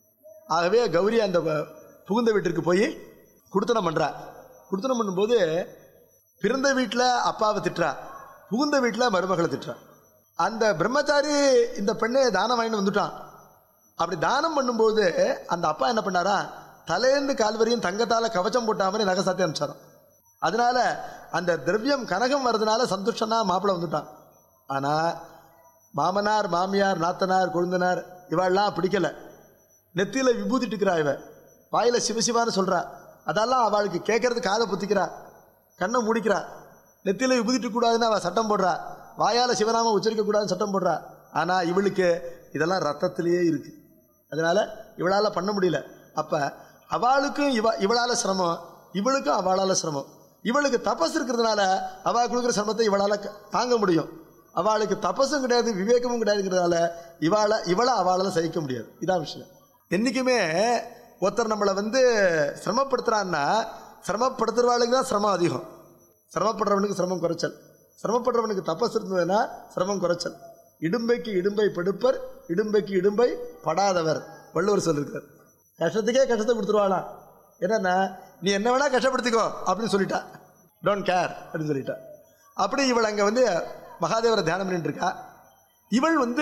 ஆகவே கௌரி அந்த புகுந்த வீட்டிற்கு போய் குடுத்தனம் பண்ணுறா. குடுத்தனம் பண்ணும்போது பிறந்த வீட்டில் அப்பாவை திட்டுறா, புகுந்த வீட்டில் மருமகளை திட்டுறா. அந்த பிரம்மச்சாரி இந்த பெண்ணை தானம் வாங்கிட்டு வந்துட்டான். அப்படி தானம் பண்ணும்போது அந்த அப்பா என்ன பண்ணாரா, தலையிருந்து கால்வரையும் தங்கத்தால் கவச்சம் போட்டா மாதிரி நகை சாத்தி அனுப்பிச்சாராம். அதனால அந்த திரவியம் கனகம் வர்றதுனால சந்தோஷனா மாப்பிள்ளை வந்துட்டான். ஆனால் மாமனார் மாமியார் நாத்தனார் கொழுந்தனார் இவாள்லாம் பிடிக்கலை. நெத்தியில் விபூதிட்டுக்கிறா, இவ வாயில் சிவசிவான்னு சொல்கிறா. அதெல்லாம் அவளுக்கு கேட்கறது காதை புத்திக்கிறா, கண்ணை மூடிக்கிறா. நெத்தியில் விபூதிட்டு கூடாதுன்னு அவள் சட்டம் போடுறா, வாயால் சிவநாமம் உச்சரிக்கக்கூடாதுன்னு சட்டம் போடுறா. ஆனால் இவளுக்கு இதெல்லாம் ரத்தத்திலேயே இருக்குது. அதனால் இவளால் பண்ண முடியல. அப்போ அவளுக்கும் இவ இவளால் சிரமம், இவளுக்கும் அவளால் சிரமம். இவளுக்கு தபஸ் இருக்கிறதுனால அவள் கொடுக்குற சிரமத்தை இவளால் தாங்க முடியும். அவளுக்கு தபஸும் கிடையாது, விவேகமும் கிடையாதுங்கிறதால இவாளை இவளை அவளால் சகிக்க முடியாது. இதான் விஷயம். என்றைக்குமே ஒருத்தர் நம்மளை வந்து சிரமப்படுத்துகிறான்னா, சிரமப்படுத்துகிறவாளுக்கு தான் சிரமம் அதிகம், சிரமப்படுறவனுக்கு சிரமம் குறைச்சல். சிரமப்படுறவனுக்கு தபஸ் இருந்ததுன்னா சிரமம் குறைச்சல். இடும்பைக்கு இடும்பை படுப்பர், இடும்பைக்கு இடும்பை படாதவர் வள்ளுவர் சொல்லியிருக்கார். கஷ்டத்துக்கே கஷ்டத்தை கொடுத்துருவாளா. என்னன்னா, நீ என்ன வேணா கஷ்டப்படுத்திக்கோ அப்படின்னு சொல்லிட்டா, டோன்ட் கேர் அப்படின்னு சொல்லிட்டா. அப்படி இவள் அங்கே வந்து மகாதேவரை தியானம் பண்ணிட்டு இருக்கா. இவள் வந்து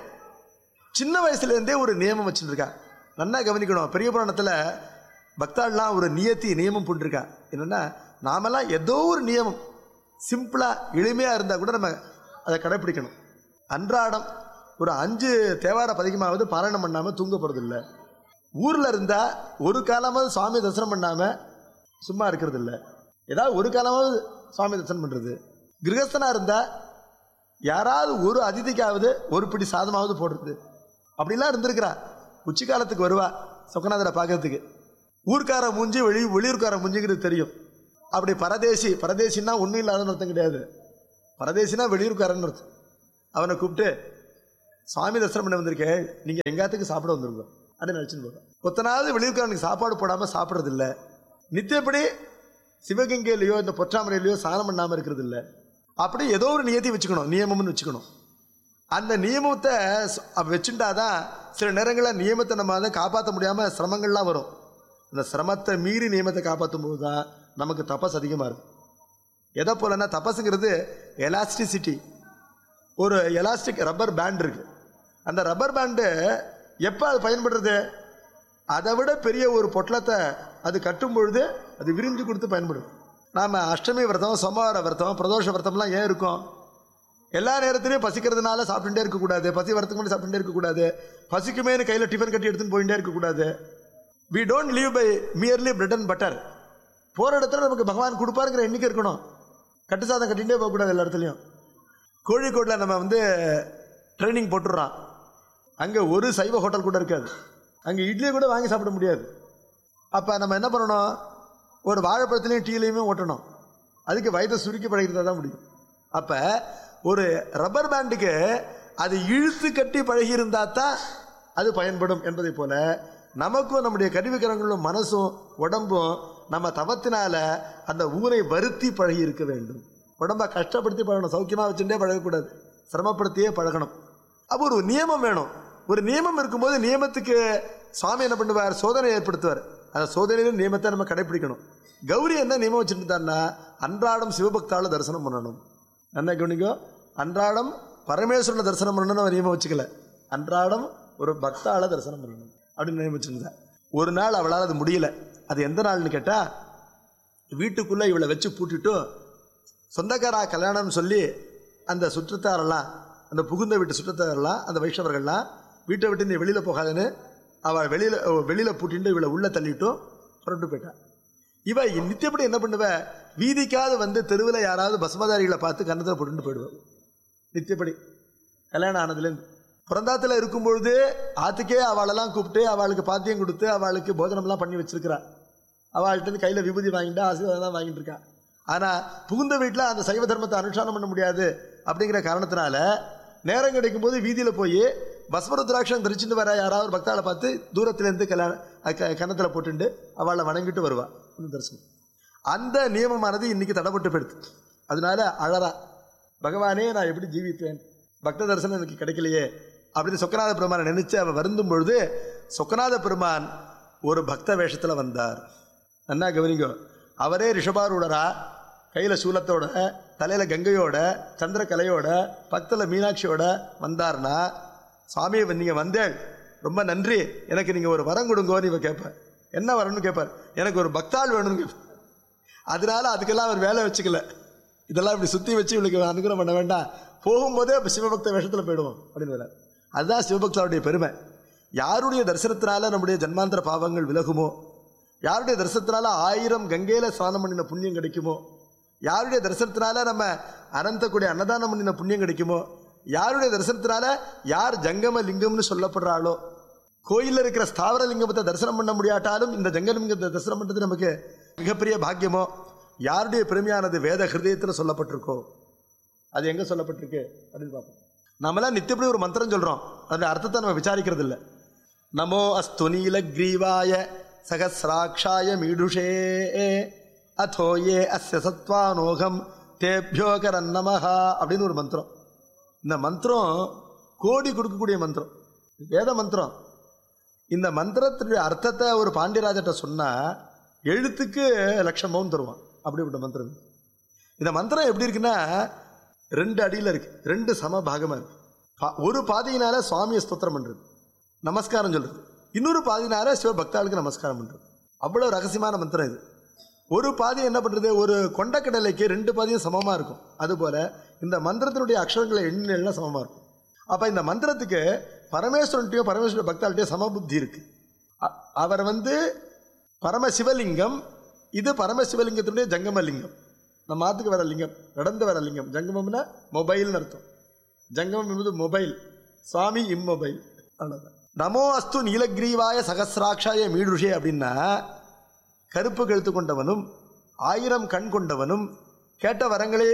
சின்ன வயசுலேருந்தே ஒரு நியமம் வச்சுருக்கா. நல்லா கவனிக்கணும். பெரிய புராணத்தில் பக்தாள்லாம் ஒரு நியத்தி நியமம் போட்டுருக்கா. என்னென்னா, நாமெல்லாம் ஏதோ ஒரு நியமம் சிம்பிளாக எளிமையாக இருந்தால் கூட நம்ம அதை கடைப்பிடிக்கணும். அன்றாடம் ஒரு அஞ்சு தேவார பதிகமாவது பாராயணம் பண்ணாமல் தூங்க போகிறது இல்லை. ஊரில் இருந்தால் ஒரு காலமாவது சுவாமி தரிசனம் பண்ணாமல் சும்மா இருக்கிறது இல்லை, ஏதாவது ஒரு காலமாவது சுவாமி தரிசனம் பண்ணுறது. கிரகஸ்தனாக இருந்தால் யாராவது ஒரு அதிதிக்காவது ஒரு பிடி சாதமாவது போடுறது. அப்படிலாம் இருந்திருக்கிறா. உச்சி காலத்துக்கு வருவா சொக்கநாதரை பார்க்கறதுக்கு. ஊர்க்கார மூஞ்சி வெளி வெளியூர்கார மூஞ்சிங்கிறது தெரியும். அப்படி பரதேசி, பரதேசின்னா ஒன்றும் இல்லாதன்னு அர்த்தம் கிடையாது. பரதேசினா வெளியூர்காரன் அர்த்தம். அவனை கூப்பிட்டு சுவாமி தரிசனம் பண்ண வந்திருக்கேன், நீங்க எங்காத்துக்கு சாப்பிட வந்துருங்க அப்படின்னு நினைச்சுன்னு போகிறோம். ஒத்தனாவது வெளியூர்காரனுக்கு சாப்பாடு போடாம சாப்பிட்றது இல்லை. நித்தியப்படி சிவகங்கையிலையோ இந்த பொற்றாமரையிலையோ சாணம் பண்ணாமல் இருக்கிறது இல்லை. அப்படி ஏதோ ஒரு நியத்தி வச்சுக்கணும், நியமம்னு வச்சுக்கணும். அந்த நியமத்தை வச்சுட்டாதான் சில நேரங்களில் நியமத்தை நம்ம அதை காப்பாற்ற முடியாமல் சிரமங்கள்லாம் வரும். அந்த சிரமத்தை மீறி நியமத்தை காப்பாற்றும் போது தான் நமக்கு தபஸ் அதிகமாக இருக்கும். எதை போலன்னா தபஸுங்கிறது எலாஸ்டிசிட்டி. ஒரு எலாஸ்டிக் ரப்பர் பேண்ட் இருக்குது. அந்த ரப்பர் பேண்டு எப்போ அது பயன்படுறது, அதை விட பெரிய ஒரு பொட்டலத்தை அது கட்டும் பொழுது அது விரிஞ்சு கொடுத்து பயன்படும். நாம் அஷ்டமி விரதம், சோமவார விரதம், பிரதோஷ விரதம்லாம் ஏன் இருக்கும்? எல்லா நேரத்திலையும் பசிக்கிறதுனால சாப்பிட்டுட்டே இருக்கக்கூடாது, பசி வரத்துக்கு முன்னாடி சாப்பிட்டுட்டே இருக்கக்கூடாது, பசிக்குமேனு கையில் டிஃபன் கட்டி எடுத்துன்னு போயிட்டே இருக்கக்கூடாது. We don't live by merely bread and butter. போகிற இடத்துல நமக்கு பகவான் கொடுப்பாருங்கிற எண்ணிக்கை இருக்கணும். கட்டு சாதம் கட்டிகிட்டே போகக்கூடாது எல்லா இடத்துலையும். கோழிக்கோட்டில் நம்ம வந்து ட்ரைனிங் போட்டுடுறான், அங்கே ஒரு சைவ ஹோட்டல் கூட இருக்காது, அங்கே இட்லியை கூட வாங்கி சாப்பிட முடியாது. அப்போ நம்ம என்ன பண்ணணும், ஒரு வாழைப்பழத்துலேயும் டீலையுமே ஓட்டணும். அதுக்கு வயதை சுருக்கி பழகிறதா தான் முடியும். அப்போ ஒரு ரப்பர் பேண்டுக்கு அது இழுத்து கட்டி பழகியிருந்தா தான் அது பயன்படும் என்பதை போல நமக்கும் நம்முடைய கருவிக்கரங்களும் மனசும் உடம்பும் நம்ம தவத்தினால அந்த ஊரை வருத்தி பழகி இருக்க வேண்டும். உடம்பை கஷ்டப்படுத்தி பழகணும், சௌக்கியமாக வச்சுட்டே பழகக்கூடாது, சிரமப்படுத்தியே பழகணும். அப்போ ஒரு நியமம் வேணும். ஒரு நியமம் இருக்கும்போது நியமத்துக்கு சுவாமி என்ன பண்ணுவார், சோதனை ஏற்படுத்துவார். அந்த சோதனையிலும் நியமத்தை நம்ம கடைப்பிடிக்கணும். கௌரி என்ன நியமம் வச்சுருந்தாருன்னா, அன்றாடம் சிவபக்தால தரிசனம் பண்ணணும். என்ன கவனிக்கோ, அன்றாடம் பரமேஸ்வரனை தரிசனம் பண்ணணும்னு அவன் நியமம் வச்சுக்கல, அன்றாடம் ஒரு பக்தால தரிசனம் பண்ணணும் அப்படின்னு நியமம் வச்சுருந்தேன். ஒரு நாள் அவளால் அது முடியல. அது எந்த நாள்னு கேட்டால், வீட்டுக்குள்ளே இவளை வச்சு பூட்டிட்டு சொந்தக்காரா கல்யாணம்னு சொல்லி அந்த சுற்றத்தாரெல்லாம், அந்த புகுந்த வீட்டு சுற்றத்தாரெல்லாம், அந்த வைஷ்ணவர்கள்லாம் வீட்டை விட்டு நீ வெளியில் போகாதுன்னு அவள் வெளியில் வெளியில் பூட்டிட்டு இவளை உள்ளே தள்ளிட்டும் புரட்டு போயிட்டான். இவ நித்தியப்படி என்ன பண்ணுவ, வீதிக்காவது வந்து தெருவில் யாராவது பஸ்மதாரிகளை பார்த்து கன்னத்தில் போட்டுட்டு போயிடுவாள். நித்தியப்படி கல்யாணம் ஆனதுலேருந்து பிறந்தாத்தில் இருக்கும்பொழுது ஆற்றுக்கே அவளெல்லாம் கூப்பிட்டு அவளுக்கு பாத்தியம் கொடுத்து அவளுக்கு போஜனம்லாம் பண்ணி வச்சிருக்கிறாள். அவள்கிட்ட கையில் விபூதி வாங்கிட்டு ஆசீர்வாதம் தான் வாங்கிட்டு இருக்கா. ஆனால் புகுந்த வீட்டில் அந்த சைவ தர்மத்தை அனுஷ்டானம் பண்ண முடியாது அப்படிங்கிற காரணத்தினால நேரம் கிடைக்கும் போது வீதியில் போய் பஸ்மருத்ராட்சம் தரிச்சுட்டு வர யாராவது ஒரு பக்தாவை பார்த்து தூரத்துலேருந்து கல்யாணம் கன்னத்தில் போட்டுண்டு அவளை வணங்கிட்டு வருவா தரிசனம். அந்த நியமமானது இன்னைக்கு தடைப்பட்டு போயிடுது. அதனால அழறா, பகவானே நான் எப்படி ஜீவிப்பேன், பக்த தரிசனம் எனக்கு கிடைக்கலையே அப்படின்னு சொக்கநாத பெருமானை நினைச்சு அவன் வருந்தும் பொழுது சொக்கநாத பெருமான் ஒரு பக்த வேஷத்தில் வந்தார். நன்னா கவனிங்கோ, அவரே ரிஷபாரூடரா, கையில் சூலத்தோட, தலையில் கங்கையோட, சந்திரகலையோட, பக்கத்தில் மீனாட்சியோட வந்தார்னா, சுவாமியை நீங்கள் வந்தேள் ரொம்ப நன்றி, எனக்கு நீங்கள் ஒரு வரம் கொடுங்கோன்னு இவன் கேட்பார். என்ன வரணும்னு கேட்பார், எனக்கு ஒரு பக்தாள் வேணும்னு கேட்பார். அதனால அதுக்கெல்லாம் அவர் வேலை வச்சுக்கல, இதெல்லாம் இப்படி சுற்றி வச்சு இவளுக்கு அனுகிரகம் பண்ண வேண்டாம், போகும்போதே சிவபக்த வேஷத்தில் போயிடுவோம் அப்படின்னு வேலை. அதுதான் சிவபக்தாவுடைய பெருமை. யாருடைய தரிசனத்தினால நம்முடைய ஜன்மாந்திர பாவங்கள் விலகுமோ, யாருடைய தரிசனத்தினால ஆயிரம் கங்கையில ஸ்நானம் பண்ணின புண்ணியம் கிடைக்குமோ, யாருடைய தரிசனத்தினால நம்ம அனந்தக்கூடிய அன்னதானம் பண்ணின புண்ணியம் கிடைக்குமோ, யாருடைய தரிசனத்தினால யார் ஜங்கம லிங்கம்னு சொல்லப்படுறாளோ, கோயிலில் இருக்கிற ஸ்தாவர லிங்கத்தை தரிசனம் பண்ண முடியாட்டாலும் இந்த ஜங்கலிங்கத்தை தரிசனம் பண்ணுறது நமக்கு மிகப்பெரிய பாக்கியமோ, யாருடைய பெருமையானது வேத ஹிருதயத்தில் சொல்லப்பட்டிருக்கோ, அது எங்கே சொல்லப்பட்டிருக்கு அப்படின்னு பார்ப்போம். நம்மளாம் நித்தியப்படி ஒரு மந்திரம் சொல்கிறோம், அதோட அர்த்தத்தை நம்ம விசாரிக்கிறது இல்லை. நமோ அஸ்து நீலக்ரீவாய சகசிராட்சாய மீடுஷே அதோ ஏ அஸ்ய சத்வானோகம் தேப்யோகரன் நமஹா அப்படின்னு ஒரு மந்திரம். இந்த மந்திரம் கோடி கொடுக்கக்கூடிய மந்திரம், வேத மந்திரம். இந்த மந்திரத்தினுடைய அர்த்தத்தை ஒரு பாண்டியராஜர்கிட்ட சொன்னால் எழுத்துக்கு லட்சம் மௌன் தருவான், அப்படிப்பட்ட மந்திரம். இந்த மந்திரம் எப்படி இருக்குன்னா ரெண்டு அடியில் இருக்கு, ரெண்டு சம பாகமாக இருக்கு. ஒரு பாதியினால சுவாமியை ஸ்தோத்திரம் பண்ணுறது, நமஸ்காரம் சொல்றது, இன்னொரு பாதியினால சிவபக்தாளுக்கு நமஸ்காரம் பண்ணுறது. அவ்வளோ ரகசியமான மந்திரம் இது. ஒரு பாதி என்ன பண்ணுறது, ஒரு கொண்டக்கடலைக்கு ரெண்டு பாதியும் சமமாக இருக்கும். அதுபோல் இந்த மந்திரத்தினுடைய அக்ஷரங்களை எண்ணிலாம் சமமாக இருக்கும். அப்போ இந்த மந்திரத்துக்கு பரமேஸ்வரன்ட்டையோ பரமேஸ்வர பக்தாள்கிட்டயோ சமபுத்தி இருக்குது. அவர் வந்து பரமசிவலிங்கம், இது பரமசிவலிங்கத்தினுடைய ஜங்கமலிங்கம். நம்ம ஆத்துக்கு வர லிங்கம், நடந்து வர லிங்கம். ஜங்கமம்னா மொபைல்னு அர்த்தம். ஜங்கமம் என்பது மொபைல், சுவாமி இம்மொபைல், அவ்வளோதான். நமோ அஸ்து நீலகிரீவாய சகசிராட்சாய மீடுஷே அப்படின்னா கருப்பு கழுத்து கொண்டவனும் ஆயிரம் கண் கொண்டவனும் கேட்ட வரங்களே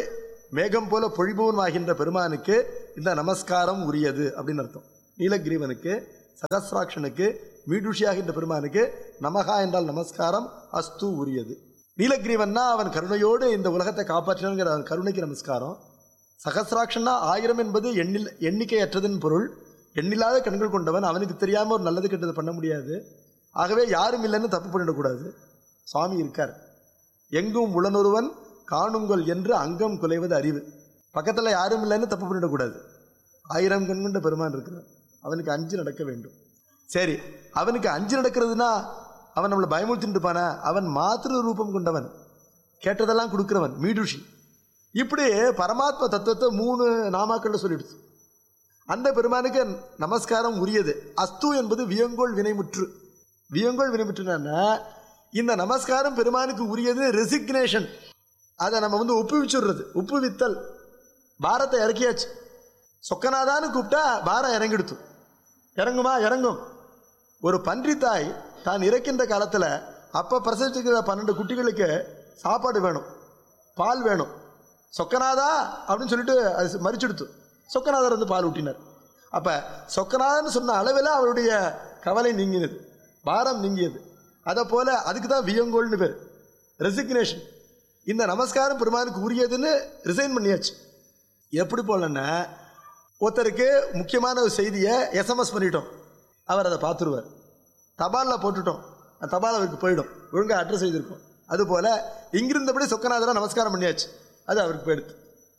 மேகம் போல பொழிபவனாகின்ற பெருமானுக்கு இந்த நமஸ்காரம் உரியது அப்படின்னு அர்த்தம். நீலகிரீவனுக்கு, சகசிராட்சனுக்கு, மீடுஷியாகின்ற பெருமானுக்கு நமகா என்றால் நமஸ்காரம், அஸ்து உரியது. நீலகிரீவன்னா அவன் கருணையோடு இந்த உலகத்தை காப்பாற்றினாங்கிற அவன் கருணைக்கு நமஸ்காரம். சகசிராட்சன்னா ஆயிரம் என்பது எண்ணில் எண்ணிக்கையற்றதன் பொருள். எண்ணில்லாத கண்கள் கொண்டவன், அவனுக்கு தெரியாமல் ஒரு நல்லது கெட்டது பண்ண முடியாது. ஆகவே யாரும் இல்லைன்னு தப்பு பண்ணிடக்கூடாது. சுவாமி இருக்கார். எங்கும் உளனொருவன் காணுங்கொள் என்று அங்கம் குலைவது அறிவு. பக்கத்தில் யாரும் இல்லைன்னு தப்பு பண்ணிடக்கூடாது. ஆயிரம் கண் கொண்ட பெருமான் இருக்கிறான், அவனுக்கு அஞ்சு நடக்க வேண்டும். சரி, அவனுக்கு அஞ்சு நடக்கிறதுனா அவன் நம்மளை பயமுறுத்திட்டு இருப்பானா? அவன் மாத்திரு ரூபம் கொண்டவன், கேட்டதெல்லாம் கொடுக்கிறவன், மீடுஷி. இப்படி பரமாத்ம தத்துவத்தை மூணு நாமாக்கள்ல சொல்லிடுச்சு. அந்த பெருமானுக்கு நமஸ்காரம் உரியது. அஸ்து என்பது வியங்கோள் வினைமுற்று. வியங்கோள் வினைமுற்றுனா இந்த நமஸ்காரம் பெருமானுக்கு உரியது. ரெசிக்னேஷன், அதை நம்ம வந்து ஒப்புவிச்சுடுறது. ஒப்புவித்தல், பாரத்தை இறக்கியாச்சு. சொக்கநாதான்னு கூப்பிட்டா பாரம் இறங்கிடுத்து. இறங்குமா? இறங்கும். ஒரு பன்றி தாய் தான் இறக்கின்ற காலத்தில் அப்போ பிரசவிச்சுக்கிற பன்னெண்டு குட்டிகளுக்கு சாப்பாடு வேணும், பால் வேணும். சொக்கநாதா அப்படின்னு சொல்லிட்டு அது மறிச்செடுத்து சொக்கநாதர் வந்து பால் ஊட்டினார். அப்போ சொக்கநாதன்னு சொன்ன அளவில் அவருடைய கவலை நீங்கினது, பாரம் நீங்கியது. அதை போல அதுக்கு தான் வியங்கோள்னு பேர், ரெசிக்னேஷன். இந்த நமஸ்காரம் பெருமானுக்கு உரியதுன்னு ரிசைன் பண்ணியாச்சு. எப்படி போலன்னா, ஒருத்தருக்கு முக்கியமான ஒரு செய்தியை எஸ்எம்எஸ் பண்ணிட்டோம், அவர் அதை பார்த்துருவார். தபாலில் போட்டுட்டோம், அந்த தபால் அவருக்கு போயிடும், ஒழுங்காக அட்ரஸ் எழுதியிருக்கோம். அதுபோல் இங்கிருந்தபடி சொக்கநாதரை நமஸ்காரம் பண்ணியாச்சு, அது அவருக்கு போயிடுது.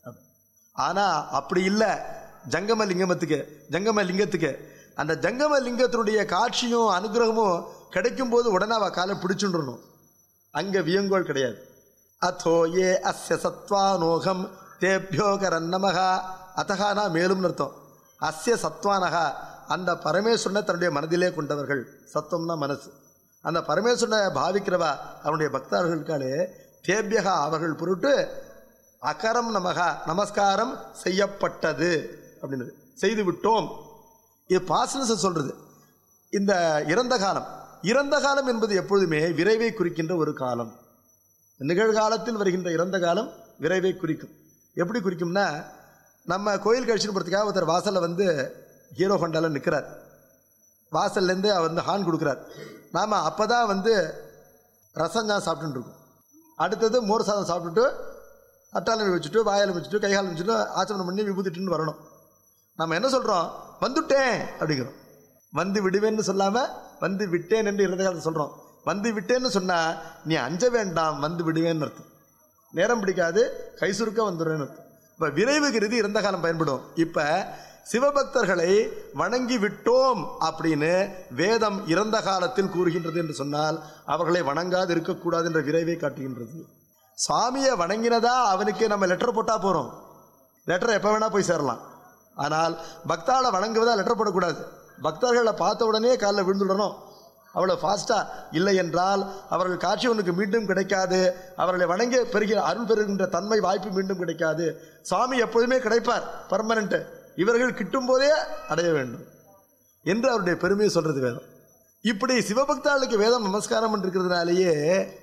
ஆனால் அப்படி இல்லை ஜங்கம லிங்கமத்துக்கு, ஜங்கம லிங்கத்துக்கு. அந்த ஜங்கம லிங்கத்தினுடைய காட்சியும் அனுகிரகமும் கிடைக்கும் போது உடனே அவள் காலை பிடிச்சுடணும். அங்கே வியங்கோள் கிடையாது. அத்தோ ஏ அஸ்ய சத்வானோகம் தேபியோகரன்னமகா. அத்தகானா மேலும் அர்த்தம். அஸ்ய சத்வானகா, அந்த பரமேஸ்வரனை தன்னுடைய மனதிலே கொண்டவர்கள். சத்துவம்னா மனசு. அந்த பரமேஸ்வரனை பாவிக்கிறவா அவனுடைய பக்தர்களுக்காலே தேபியகா, அவர்கள் பொருட்டு அகரம் நமகா, நமஸ்காரம் செய்யப்பட்டது அப்படின்னு செய்து விட்டோம். இது பாசனஸை சொல்றது. இந்த இறந்த காலம், இறந்த காலம் என்பது எப்பொழுதுமே விரைவை குறிக்கின்ற ஒரு காலம். நிகழ்காலத்தில் வருகின்ற இறந்த காலம் விரைவை குறிக்கும். எப்படி குறிக்கும்னா, நம்ம கோயில் கழிச்சுன்னு போகிறதுக்காக ஒருத்தர் வாசலில் வந்து ஹீரோ ஹோண்டாவில் நிற்கிறார். வாசல்லேருந்து அவர் வந்து ஹார்ன் கொடுக்குறார். நாம் அப்போ தான் வந்து ரசஞ்சான் சாப்பிட்டுன்னு இருக்கோம். அடுத்தது மோர் சாதம் சாப்பிட்டுட்டு அட்டாளம் வச்சுட்டு வாயால் வச்சுட்டு கைகாலம் வச்சுட்டு ஆச்சமனம் பண்ணி விபூதிட்டுன்னு வரணும். நம்ம என்ன சொல்கிறோம்? வந்துட்டேன் அப்படிங்கிறோம். வந்து விடுவேன்னு சொல்லாமல் வந்து விட்டேன் என்று இறந்த காலத்தை சொல்கிறோம். வந்து விட்டேன்னு சொன்னால் நீ அஞ்ச வேண்டாம், வந்து விடுவேன்னு அர்த்தம். நேரம் பிடிக்காது, கை சுருக்க வந்துடுவேன்னு அர்த்தம். இப்போ விரைவுகிறது இறந்த காலம் பயன்படும். இப்போ சிவபக்தர்களை வணங்கி விட்டோம் அப்படின்னு வேதம் இறந்த காலத்தில் கூறுகின்றது என்று சொன்னால் அவர்களை வணங்காது இருக்கக்கூடாது என்ற விரைவை காட்டுகின்றது. சுவாமியை வணங்கினதா அவனுக்கு நம்ம லெட்டர் போட்டால் போகிறோம், லெட்டர் எப்போ வேணால் போய் சேரலாம். ஆனால் பக்தாளை வணங்குவதா லெட்டர் போடக்கூடாது. பக்தர்களை பார்த்த உடனே காலில் விழுந்துடணும், அவ்வளோ ஃபாஸ்ட்டாக. இல்லை என்றால் அவர்கள் காட்சி ஒன்றுக்கு மீண்டும் கிடைக்காது. அவர்களை வணங்கி பெருகிற அருள் பெறுகின்ற தன்மை வாய்ப்பு மீண்டும் கிடைக்காது. சுவாமி எப்போதுமே கிடைப்பார் பர்மனண்ட்டு, இவர்கள் கிட்டும் போதே அடைய வேண்டும் என்று அவருடைய பெருமையை சொல்கிறது வேதம். இப்படி சிவபக்தாளுக்கு வேதம் நமஸ்காரம் பண்ணிருக்கிறதுனாலேயே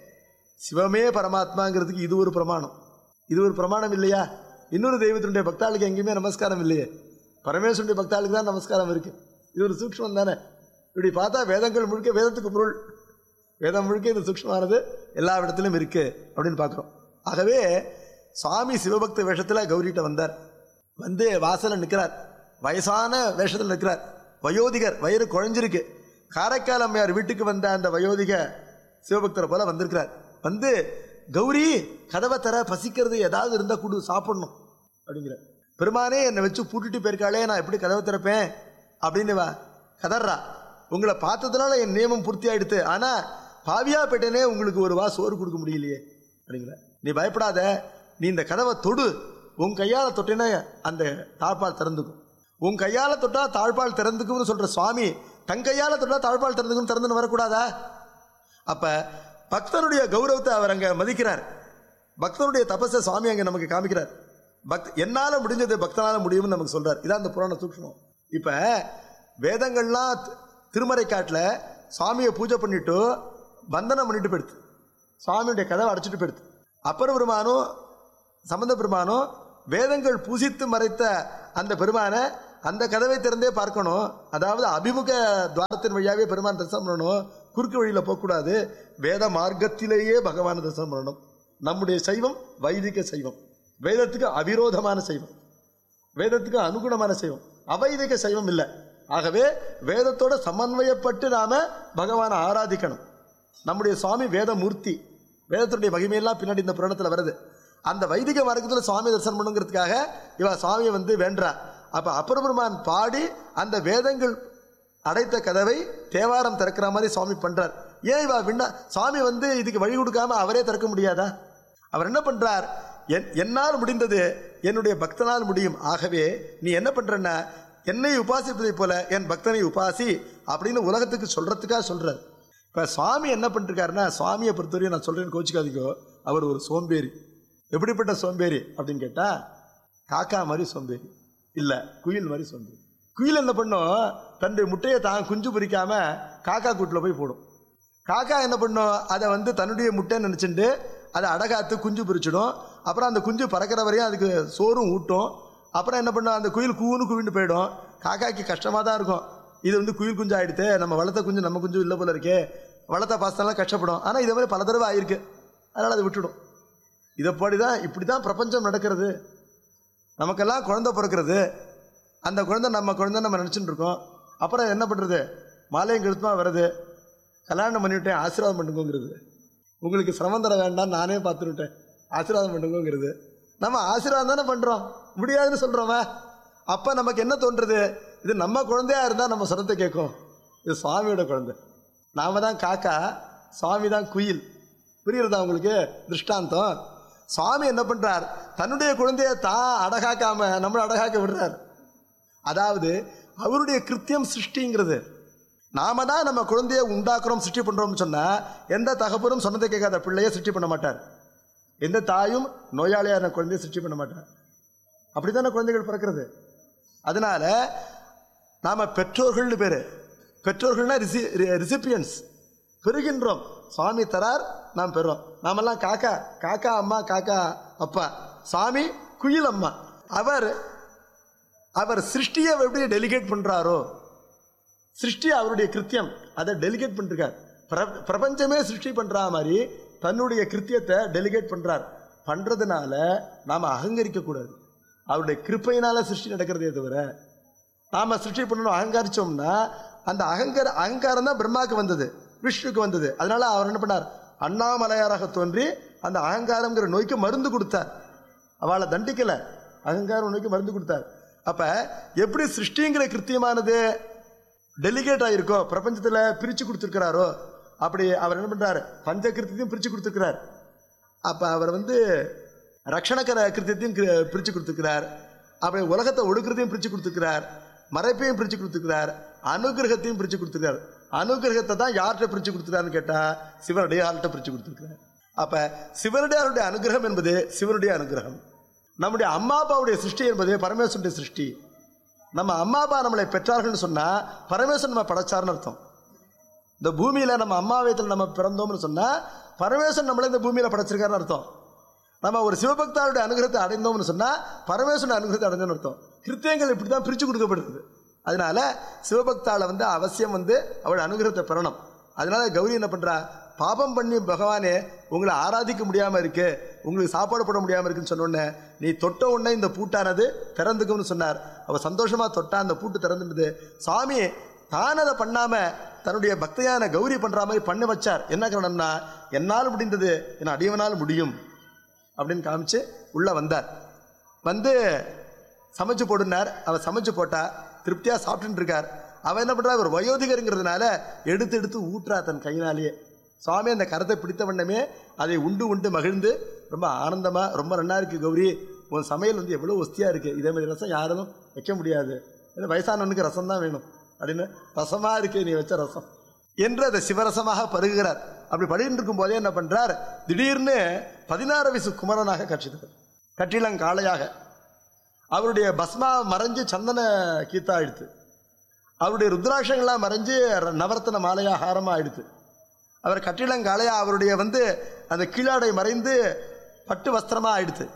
சிவமே பரமாத்மாங்கிறதுக்கு இது ஒரு பிரமாணம். இது ஒரு பிரமாணம் இல்லையா? இன்னொரு தெய்வத்தினுடைய பக்தாளுக்கு எங்கேயுமே நமஸ்காரம் இல்லையே, பரமேஸ்வருடைய பக்தாளுக்கு தான் நமஸ்காரம் இருக்கு. இது ஒரு சூக்ஷ்மம் தானே. இப்படி பார்த்தா வேதங்கள் முழுக்க வேதத்துக்கு பொருள், வேதம் முழுக்க இந்த சூக்ஷ்மமானது எல்லா இடத்திலும் இருக்கு அப்படின்னு பார்க்குறோம். ஆகவே சுவாமி சிவபக்த வேஷத்தில் கௌரிகிட்ட வந்தார். வந்து வாசலில் நிற்கிறார், வயசான வேஷத்தில் நிற்கிறார். வயோதிகர், வயிறு குழஞ்சிருக்கு. காரைக்கால் அம்மையார் வீட்டுக்கு வந்த அந்த வயோதிக சிவபக்தரை போல வந்திருக்கிறார். வந்து கௌரி கதவை தர, பசிக்கிறது, ஏதாவது இருந்தால் கொடு, சாப்பிடணும் அப்படிங்கிற. பெருமானே என்னை வச்சு பூட்டிட்டு போயிருக்காளே, நான் எப்படி கதவை திறப்பேன் அப்படின்னு வா கதர்றா. உங்களை பார்த்ததுனால என் நியமம் பூர்த்தி ஆயிடுத்து, ஆனால் பாவியா போயிட்டேனே, உங்களுக்கு ஒரு வா சோறு கொடுக்க முடியலையே அப்படிங்கிற. நீ பயப்படாத, நீ இந்த கதவை தொடு, உன் கையால் தொட்டேன்னா அந்த தாழ்பால் திறந்துக்கும். உன் கையால் தொட்டா தாழ்பால் திறந்துக்கும்னு சொல்கிற சுவாமி தன் கையால் தொட்டா தாழ்பால் திறந்துக்கும் திறந்துன்னு வரக்கூடாதா? அப்போ பக்தனுடைய கௌரவத்தை அவர் அங்கே மதிக்கிறார். பக்தனுடைய தபஸை சுவாமி அங்கே நமக்கு காமிக்கிறார். பக்த் என்னால் முடிஞ்சது பக்தனால் முடியும்னு நமக்கு சொல்கிறார். இதான் அந்த புராண சூக்ஷ்மம். இப்போ வேதங்கள்லாம் திருமறை காட்டில் சுவாமியை பூஜை பண்ணிட்டு பந்தனம் பண்ணிட்டு போயிடுது, சுவாமியுடைய கதவை அடைச்சிட்டு போயிடுது. அப்பர் பெருமானும் சம்பந்த பெருமானும் வேதங்கள் பூசித்து மறைத்த அந்த பெருமானை அந்த கதவை திறந்தே பார்க்கணும். அதாவது அபிமுக துவாரத்தின் வழியாவே பெருமான் தரிசனம் பண்ணணும். குறுக்கு வழியில் போகக்கூடாது. வேத மார்க்கத்திலேயே பகவான் தரிசனம் பண்ணணும். நம்முடைய சைவம் வைதிக சைவம், வேதத்துக்கு அவிரோதமான சைவம், வேதத்துக்கு அனுகுணமான சைவம், அவைதிக சைவம் இல்லை. ஆகவே வேதத்தோட சமன்வயப்பட்டு நாம பகவானை ஆராதிக்கணும். நம்முடைய சுவாமி வேதமூர்த்தி, வேதத்தினுடைய மகிமையெல்லாம் பின்னாடி இந்த புராணத்தில் வருது. அந்த வைதிக மார்க்கத்தில் சுவாமி தரிசனம் பண்ணுங்கிறதுக்காக இவ சுவாமியை வந்து வேண்டா. அப்ப அப்பர் பெருமான் பாடி அந்த வேதங்கள் அடைத்த கதவை தேவாரம் திறக்கிற மாதிரி சுவாமி பண்றார். ஏன் இவ விண்ணா சுவாமி வந்து இதுக்கு வழி கொடுக்காம அவரே திறக்க முடியாதா? அவர் என்ன பண்றார்? என்னால் முடிந்தது என்னுடைய பக்தனால் முடியும். ஆகவே நீ என்ன பண்றன்னா என்னை உபாசிப்பதை போல என் பக்தனை உபாசி அப்படின்னு உலகத்துக்கு சொல்றதுக்காக சொல்றார். இப்ப சுவாமி என்ன பண்ணிருக்காருன்னா, சுவாமியை பொறுத்தவரையும் நான் சொல்றேன்னு கோச்சிக்காதீங்கோ, அவர் ஒரு சோம்பேறி. எப்படிப்பட்ட சோம்பேறி அப்படின்னு கேட்டா, காக்கா மாதிரி சோம்பேறி இல்ல, குயில் மாதிரி சோம்பேறி. குயில் என்ன பண்ணும், தன்னுடைய முட்டையை தான் குஞ்சு பொறிக்காம காக்கா கூட்டில் போய் போடும். காக்கா என்ன பண்ணும், அதை வந்து தன்னுடைய முட்டை நினைச்சுட்டு அதை அடகாத்து குஞ்சு பொறிச்சிடும். அப்புறம் அந்த குஞ்சு பறக்கிற வரையும் அதுக்கு சோறும் ஊட்டும். அப்புறம் என்ன பண்ணும், அந்த குயில் கூன்னு குவிண்டு போயிடும். காக்காய்க்கு கஷ்டமாக தான் இருக்கும். இது வந்து குயில் குஞ்சு ஆகிடுது, நம்ம வளர்த்த குஞ்சு நம்ம குஞ்சு இல்லை போல இருக்கே, வளர்த்த பாசத்தெல்லாம் கஷ்டப்படும். ஆனால் இதே மாதிரி பல தடவை ஆயிருக்கு, அதனால் அதை விட்டுடும். இதைப்படி தான் இப்படி தான் பிரபஞ்சம் நடக்கிறது. நமக்கெல்லாம் குழந்தை பிறக்கிறது, அந்த குழந்தை நம்ம குழந்தை நம்ம நினச்சிட்டு இருக்கோம். அப்புறம் என்ன பண்ணுறது, மாலையும் கழுத்துமா வருது, கல்யாணம் பண்ணிவிட்டேன் ஆசீர்வாதம் பண்ணுங்கிறது, உங்களுக்கு சிரமம் தர வேண்டாம் நானே பார்த்துருட்டேன் ஆசீர்வாதம் பண்ணுங்கிறது. நம்ம ஆசீர்வாதம் தானே பண்ணுறோம், முடியாதுன்னு சொல்கிறோமா? அப்போ நமக்கு என்ன தோன்றுறது, இது நம்ம குழந்தையா இருந்தால் நம்ம சரத்தை கேட்கும், இது சுவாமியோட குழந்தை. நாம தான் காக்கா, சுவாமி தான் குயில். புரியுறதா உங்களுக்கு திருஷ்டாந்தம்? சுவாமி என்ன பண்றார், தன்னுடைய குழந்தைய தான் அடகாக்காம நம்மளை அடகாக்க விடுறார். அதாவது அவருடைய கிருத்தியம் சிருஷ்டிங்கிறது. நாம தான் நம்ம குழந்தைய உண்டாக்குறோம், சிருஷ்டி பண்றோம்னு சொன்னா எந்த தகப்பனும் சொன்னதை கேட்காத பிள்ளைய சிருஷ்டி பண்ண மாட்டார். எந்த தாயும் நோயாளியான குழந்தைய சிருஷ்டி பண்ண மாட்டார். அப்படித்தானே குழந்தைகள் பிறக்கிறது. அதனால நாம பெற்றோர்கள்னு பேரு. பெற்றோர்கள்னா ரிசி ரிசிபியன்ஸ், பெறுகின்றோம். சுவாமி தரார், நாம் பெறுறோம். நாமெல்லாம் காக்கா, காக்கா அம்மா, காக்கா அப்பா. சுவாமி குயில் அம்மா. அவர் அவர் சிருஷ்டியை எப்படி டெலிகேட் பண்றாரோ, சிருஷ்டி அவருடைய கிருத்தியம், அதை டெலிகேட் பண்ணிருக்கார். பிரபஞ்சமே சிருஷ்டி பண்ற மாதிரி தன்னுடைய கிருத்தியத்தை டெலிகேட் பண்றார். பண்றதுனால நாம அகங்கரிக்க கூடாது. அவருடைய கிருப்பையினால சிருஷ்டி நடக்கிறதே தவிர நாம சிருஷ்டி பண்ணணும் அகங்காரிச்சோம்னா அந்த அகங்கார அகங்காரம் தான் பிரம்மாவுக்கு வந்தது, விஷ்ணுக்கு வந்தது. அதனால அவர் என்ன பண்ணார், அண்ணாமலையாராக தோன்றி அந்த அகங்காரம்ங்கிற நோய்க்கு மருந்து கொடுத்தார். அவளை தண்டிக்கல, அகங்காரம் நோய்க்கு மருந்து கொடுத்தார். அப்ப எப்படி சிருஷ்டிங்கிற கிருத்தியமானது டெலிகேட் ஆயிருக்கோ, பிரபஞ்சத்துல பிரிச்சு கொடுத்துருக்கிறாரோ, அப்படி அவர் என்ன பண்றாரு, பஞ்ச கிருத்தியத்தையும் பிரிச்சு கொடுத்துருக்கிறார். அப்ப அவர் வந்து ரக்ஷணக்கர கிருத்தியத்தையும் பிரிச்சு கொடுத்துருக்கிறார். அப்படி உலகத்தை ஒடுக்கிறதையும் பிரிச்சு கொடுத்துருக்கிறார், மறைப்பையும் பிரிச்சு கொடுத்துருக்கிறார், அனுகிரகத்தையும் பிரிச்சு கொடுத்துருக்கார். அனுகிரகத்தை தான் யார்கிட்ட பிரிச்சு கொடுத்துருக்காருன்னு கேட்டா சிவனுடைய ஆள்கிட்ட பிரிச்சு கொடுத்துருக்கிறார். அப்ப சிவனுடைய அனுகிரகம் என்பது சிவனுடைய அனுகிரகம். நம்முடைய அம்மா அப்பாவுடைய சிருஷ்டி என்பது பரமேஸ்வருடைய சிருஷ்டி. நம்ம அம்மா அப்பா நம்மளை பெற்றார்கள்னு சொன்னா பரமேஸ்வரன் நம்ம படைச்சார்னு அர்த்தம். இந்த பூமியில நம்ம அம்மா வயத்துல நம்ம பிறந்தோம்னு சொன்னா பரமேஸ்வரன் நம்மளை இந்த பூமியில படைச்சிருக்காருன்னு அர்த்தம். நம்ம ஒரு சிவபக்தாருடைய அனுகிரகத்தை அடைந்தோம்னு சொன்னா பரமேஸ்வரன் அனுகிரகத்தை அடைந்தோம்னு அர்த்தம். கிருத்தியங்கள் இப்படிதான் பிரிச்சு கொடுக்கப்படுது. அதனால சிவபக்தால வந்து அவசியம் வந்து அவள் அனுகிரகத்தை பெறணும். அதனால கௌரி என்ன பண்றா, பாபம் பண்ணி பகவானே உங்களை ஆராதிக்க முடியாம இருக்கு, உங்களுக்கு சாப்பாடு போட முடியாம இருக்குன்னு சொன்னோடனே நீ தொட்ட உடனே இந்த பூட்டானது திறந்துக்கும்னு சொன்னார். அவ சந்தோஷமா தொட்டா, அந்த பூட்டு திறந்துடுது. சுவாமி தான் அதை பண்ணாம தன்னுடைய பக்தையான கௌரி பண்ற மாதிரி பண்ண வச்சார். என்ன காரணம்னா, என்னால் முடிந்தது என் அடியவனால் முடியும் அப்படின்னு காமிச்சு உள்ள வந்தார். வந்து சமைச்சு போடுனார். அவ சமைச்சு போட்டா திருப்தியா சாப்பிட்டு இருக்கார். அவன் என்ன பண்றா, ஒரு வயோதிகருங்கிறதுனால எடுத்து எடுத்து ஊற்றா தன் கையினாலேயே. சுவாமி அந்த கரத்தை பிடித்த வண்ணமே அதை உண்டு உண்டு மகிழ்ந்து ரொம்ப ஆனந்தமா, ரொம்ப நல்லா இருக்கு கௌரி, உன் சமையல் வந்து எவ்வளவு ஒஸ்தியா இருக்கு, இதே மாதிரி ரசம் யாரும் வைக்க முடியாது, வயசானவனுக்கு ரசம் தான் வேணும் அப்படின்னு, ரசமா இருக்கு நீ வச்ச ரசம் என்று அதை சிவரசமாக பருகுகிறார். அப்படி படிட்டு இருக்கும் போதே என்ன பண்றார், திடீர்னு பதினாறு வயசு குமரனாக கட்சித்தார், கட்டிலங்காளையாக. அவருடைய பஸ்மா மறைஞ்சு சந்தன கீத்தா ஆயிடுத்து, அவருடைய ருத்ராட்சங்கள்லாம் மறைஞ்சு நவரத்தன மாலையா ஹாரமா ஆயிடுத்து. அவர் கட்டிலங்காளையா அவருடைய வந்து அந்த கீழாடை மறைந்து பட்டு வஸ்திரமா ஆயிடுத்து.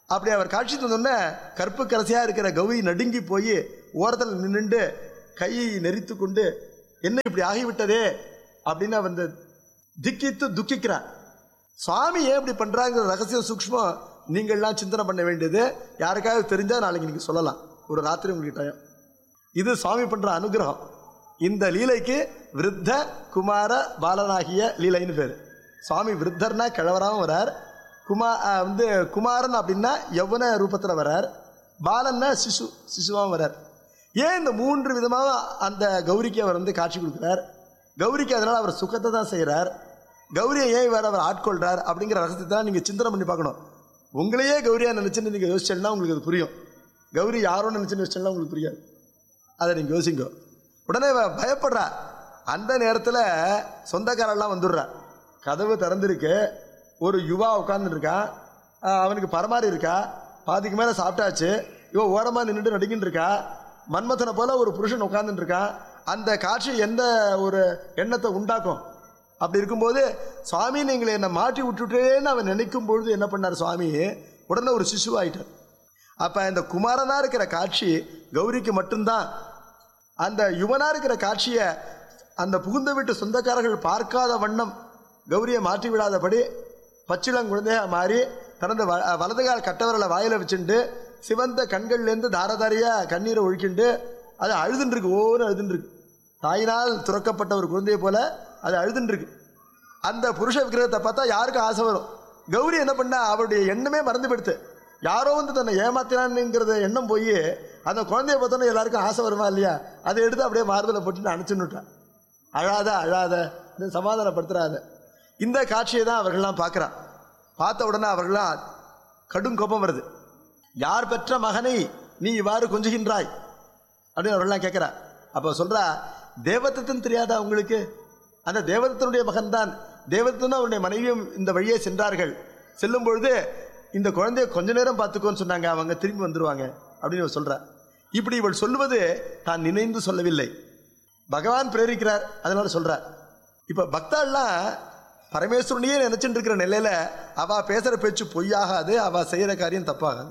அப்படி அவர் காட்சி தந்தோடனே கற்பு கரசியாக இருக்கிற கௌரி நடுங்கி போய் ஓரத்தில் நின்றுண்டு கையை நெறித்து கொண்டு என்ன இப்படி ஆகிவிட்டதே அப்படின்னு வந்து திக்கித்து துக்கிக்கிறார். சுவாமி ஏன் இப்படி பண்றாங்கிற ரகசிய சூக்ஷ்மம் நீங்கள்லாம் சிந்தனை பண்ண வேண்டியது. யாருக்காவது தெரிஞ்சா நாளைக்கு நீங்க சொல்லலாம், ஒரு ராத்திரி உங்களுக்கு டைம். இது சுவாமி பண்ற அனுகிரகம். இந்த லீலைக்கு விருத்த குமார பாலனாகிய லீலைன்னு பேரு. சுவாமி விருத்தர்னா கிழவராகவும் வரார், குமா வந்து குமாரன் அப்படின்னா யௌவன ரூபத்தில் வரார், பாலன்னா சிசு சிசுவாகவும் வரார். ஏன் இந்த மூன்று விதமாக அந்த கௌரிக்கு அவர் வந்து காட்சி கொடுக்குறார்? கௌரிக்கு அதனால் அவர் சுகத்தை தான் செய்கிறார். கௌரியை ஏன் வேறு அவர் ஆட்கொள்கிறார் அப்படிங்கிற ரகசியத்தை தான் நீங்கள் சிந்தனை பண்ணி பார்க்கணும். உங்களையே கௌரியாக நினச்சின்னு நீங்கள் யோசிச்சேன்னா உங்களுக்கு அது புரியும். கௌரி யாரோன்னு நினச்சின்னு யோசிச்சேன்னா உங்களுக்கு புரியாது. அதை நீங்கள் யோசிங்க. உடனே பயப்படுறா. அந்த நேரத்தில் சொந்தக்காரெல்லாம் வந்துடுறா. கதவு திறந்துருக்கு, ஒரு யுவா உட்காந்துருக்கான், அவனுக்கு பரமாறி இருக்கா, பாதிக்கு மேலே சாப்பிட்டாச்சு, இவன் ஓரமாக நின்றுட்டு நடிக்கின்னு இருக்கா, மன்மதனை போல ஒரு புருஷன் உட்கார்ந்துட்டு இருக்கான். அந்த காட்சி எந்த ஒரு எண்ணத்தை உண்டாக்கும்? அப்படி இருக்கும்போது சுவாமி நீங்களை என்னை மாற்றி விட்டுட்டேன்னு அவன் நினைக்கும் பொழுது என்ன பண்ணார் சுவாமி? உடனே ஒரு சிசுவாயிட்டார். அப்போ இந்த குமாரனா இருக்கிற காட்சி கௌரிக்கு மட்டும்தான். அந்த யுவனா இருக்கிற காட்சியை அந்த புகுந்த வீட்டு சொந்தக்காரர்கள் பார்க்காத வண்ணம் கௌரியை மாற்றி விடாதபடி பச்சிளங்குழந்தையாக மாறி தனது வலதுகால் கட்டவர்களை வாயில வச்சுட்டு சிவந்த கண்கள்லேருந்து தாரதாரியாக கண்ணீரை ஒழிக்கிண்டு அது அழுதுன்றிருக்கு. ஓன்னு அழுதுன்றிருக்கு. தாயினால் துறக்கப்பட்ட ஒரு குழந்தையை போல அது அழுதுன்றிருக்கு. அந்த புருஷ விக்கிரகத்தை பார்த்தா யாருக்கும் ஆசை வரும். கௌரி என்ன பண்ணா, அவருடைய எண்ணமே மறந்து போயிடுத்து. யாரோ வந்து தன்னை ஏமாத்தினான்ங்கிறத எண்ணம் போய் அந்த குழந்தைய பார்த்தோன்னா எல்லாருக்கும் ஆசை வருமா இல்லையா? அதை எடுத்து அப்படியே மார்பில் போட்டுன்னு அனுப்பிச்சுன்னுட்டான். அழாத அழாத சமாதானப்படுத்துறாத. இந்த காட்சியை தான் அவர்கள்லாம் பார்க்குறான். பார்த்த உடனே அவர்கள்லாம் கடும் கோபம் வருது. யார் பெற்ற மகனை நீ இவ்வாறு கொஞ்சுகின்றாய் அப்படின்னு அவர்கள்லாம் கேட்குறா. அப்போ சொல்கிறா, தேவதத்தன் தெரியாதா உங்களுக்கு? அந்த தேவதத்தனுடைய மகன்தான். தேவதத்தனும் அவருடைய மனைவியும் இந்த வழியே சென்றார்கள். செல்லும் பொழுது இந்த குழந்தைய கொஞ்ச நேரம் பார்த்துக்கோன்னு சொன்னாங்க, அவங்க திரும்பி வந்துடுவாங்க அப்படின்னு இவள் சொல்கிறா. இப்படி இவள் சொல்லுவது தான் நினைந்து சொல்லவில்லை, பகவான் பிரேரிக்கிறார், அதனால சொல்கிறார். இப்போ பக்தாள்லாம் பரமேஸ்வரனையே நினைச்சுட்டு இருக்கிற நிலையில அவள் பேசுகிற பேச்சு பொய்யாகாது, அவள் செய்கிற காரியம் தப்பாகாது.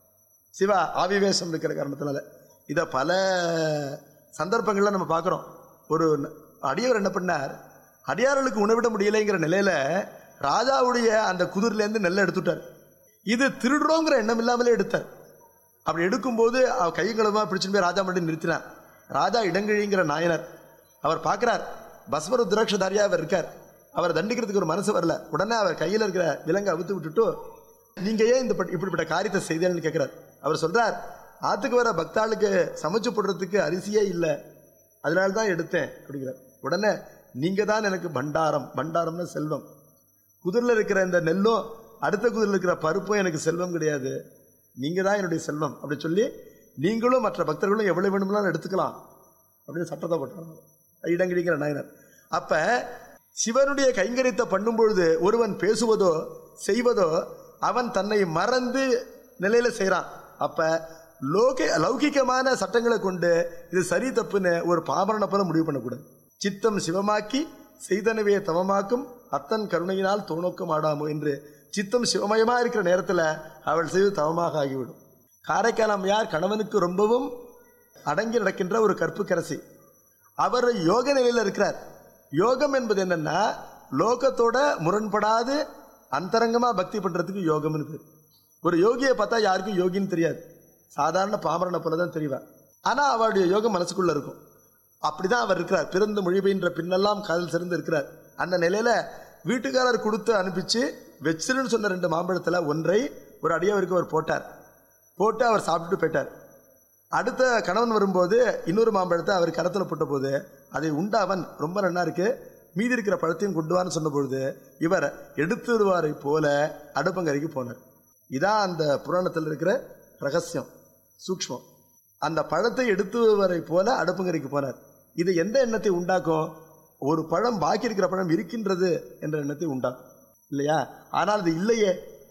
சிவா ஆவிவேசம் இருக்கிற காரணத்தினால இதை பல சந்தர்ப்பங்களில் நம்ம பார்க்குறோம். ஒரு அடியவர் என்ன பண்ணார், அடியார்களுக்கு உணவிட முடியலைங்கிற நிலையில ராஜாவுடைய அந்த குதிரிலேருந்து நெல்லை எடுத்துட்டார். இது திருடுறோங்கிற எண்ணம் இல்லாமலே எடுத்தார். அப்படி எடுக்கும்போது அவர் கைகளமா பிடிச்சுன்னு போய் ராஜா மட்டும் நிறுத்தினார். ராஜா இடங்கழிங்கிற நாயனர் அவர் பார்க்குறார், பஸ்மருத்ராட்சதாரியா அவர் இருக்கார். அவரை தண்டிக்கிறதுக்கு ஒரு மனசு வரல. உடனே அவர் கையில் இருக்கிற விலங்கை அவுத்து விட்டுட்டு நீங்க ஏன் இந்த இப்படிப்பட்ட காரியத்தை செய்தேன்னு கேட்கிறார். அவர் சொல்றார், ஆத்துக்கு வர பக்தாளுக்கு சமைச்சு போடுறதுக்கு அரிசியே இல்லை, அதனால தான் எடுத்தேன் அப்படிங்கிறார். உடனே நீங்க தான் எனக்கு பண்டாரம், பண்டாரம்னு செல்வம். குதிரில் இருக்கிற இந்த நெல்லும் அடுத்த குதிரில் இருக்கிற பருப்பும் எனக்கு செல்வம் கிடையாது, நீங்க தான் என்னுடைய செல்வம் அப்படி சொல்லி நீங்களும் மற்ற பக்தர்களும் எவ்வளவு வேணும்னாலும் எடுத்துக்கலாம் அப்படின்னு சட்டத்தை போட்டாங்க இடங்கிடிங்கிற நாயனர். அப்ப சிவனுடைய கைங்கரியத்தை பண்ணும் பொழுது ஒருவன் பேசுவதோ செய்வதோ அவன் தன்னை மறந்து நிலையில செய்யறான். அப்ப லோக லௌகிகமான சட்டங்களை கொண்டு இது சரி தப்புன்னு ஒரு பாமரனை போல முடிவு பண்ணக்கூடாது. சித்தம் சிவமாக்கி செய்தனவே தவமாக்கும் அத்தன் கருணையினால் தோணோக்கம் ஆடாமோ என்று சித்தம் சிவமயமா இருக்கிற நேரத்துல அவள் செய்து தவமாக ஆகிவிடும். காரைக்கால் அம்மையார் கணவனுக்கு ரொம்பவும் அடங்கி நடக்கின்ற ஒரு கற்புக்கரசி. அவர் யோக நிலையில இருக்கிறார். யோகம் என்பது என்னன்னா லோகத்தோட முரண்படாது அந்தரங்கமா பக்தி பண்றதுக்கு யோகம்னு பேர். ஒரு யோகியை பார்த்தா யாருக்கும் யோகின்னு தெரியாது, சாதாரண பாமரனை போலதான் தெரிவார். ஆனா அவருடைய யோகம் மனசுக்குள்ள இருக்கும். அப்படிதான் அவர் இருக்கிறார். பிறந்து மொழி பெய்ன்ற பின்னெல்லாம் காதல் சிறந்து இருக்கிறார். அந்த நிலையில வீட்டுக்காரர் கொடுத்து அனுப்பிச்சு வெச்சிருன்னு சொன்ன ரெண்டு மாம்பழத்துல ஒன்றை ஒரு அடியவருக்கு அவர் போட்டார். போட்டு அவர் சாப்பிட்டு போயிட்டார். அடுத்த கணவன் வரும்போது இன்னொரு மாம்பழத்தை அவர் கரத்தில் போட்ட போது அதை உண்டாவன் ரொம்ப நன்னா இருக்கு, மீதி இருக்கிற பழத்தையும் கொண்டுவான்னு சொன்ன பொழுது இவர் எடுத்து வருவாரை போல அடுப்பங்கரைக்கு போனார். இதான் அந்த புராணத்தில் இருக்கிற ரகசியம், சூக்ஷ்மம். அந்த பழத்தை எடுத்து வருவரை போல அடுப்பங்கரைக்கு போனார். இது எந்த எண்ணத்தை உண்டாக்கும்? ஒரு பழம் பாக்கி இருக்கிற பழம் இருக்கின்றது என்ற எண்ணத்தை உண்டாக்கும் இல்லையா? ஆனால் அது இல்லையே,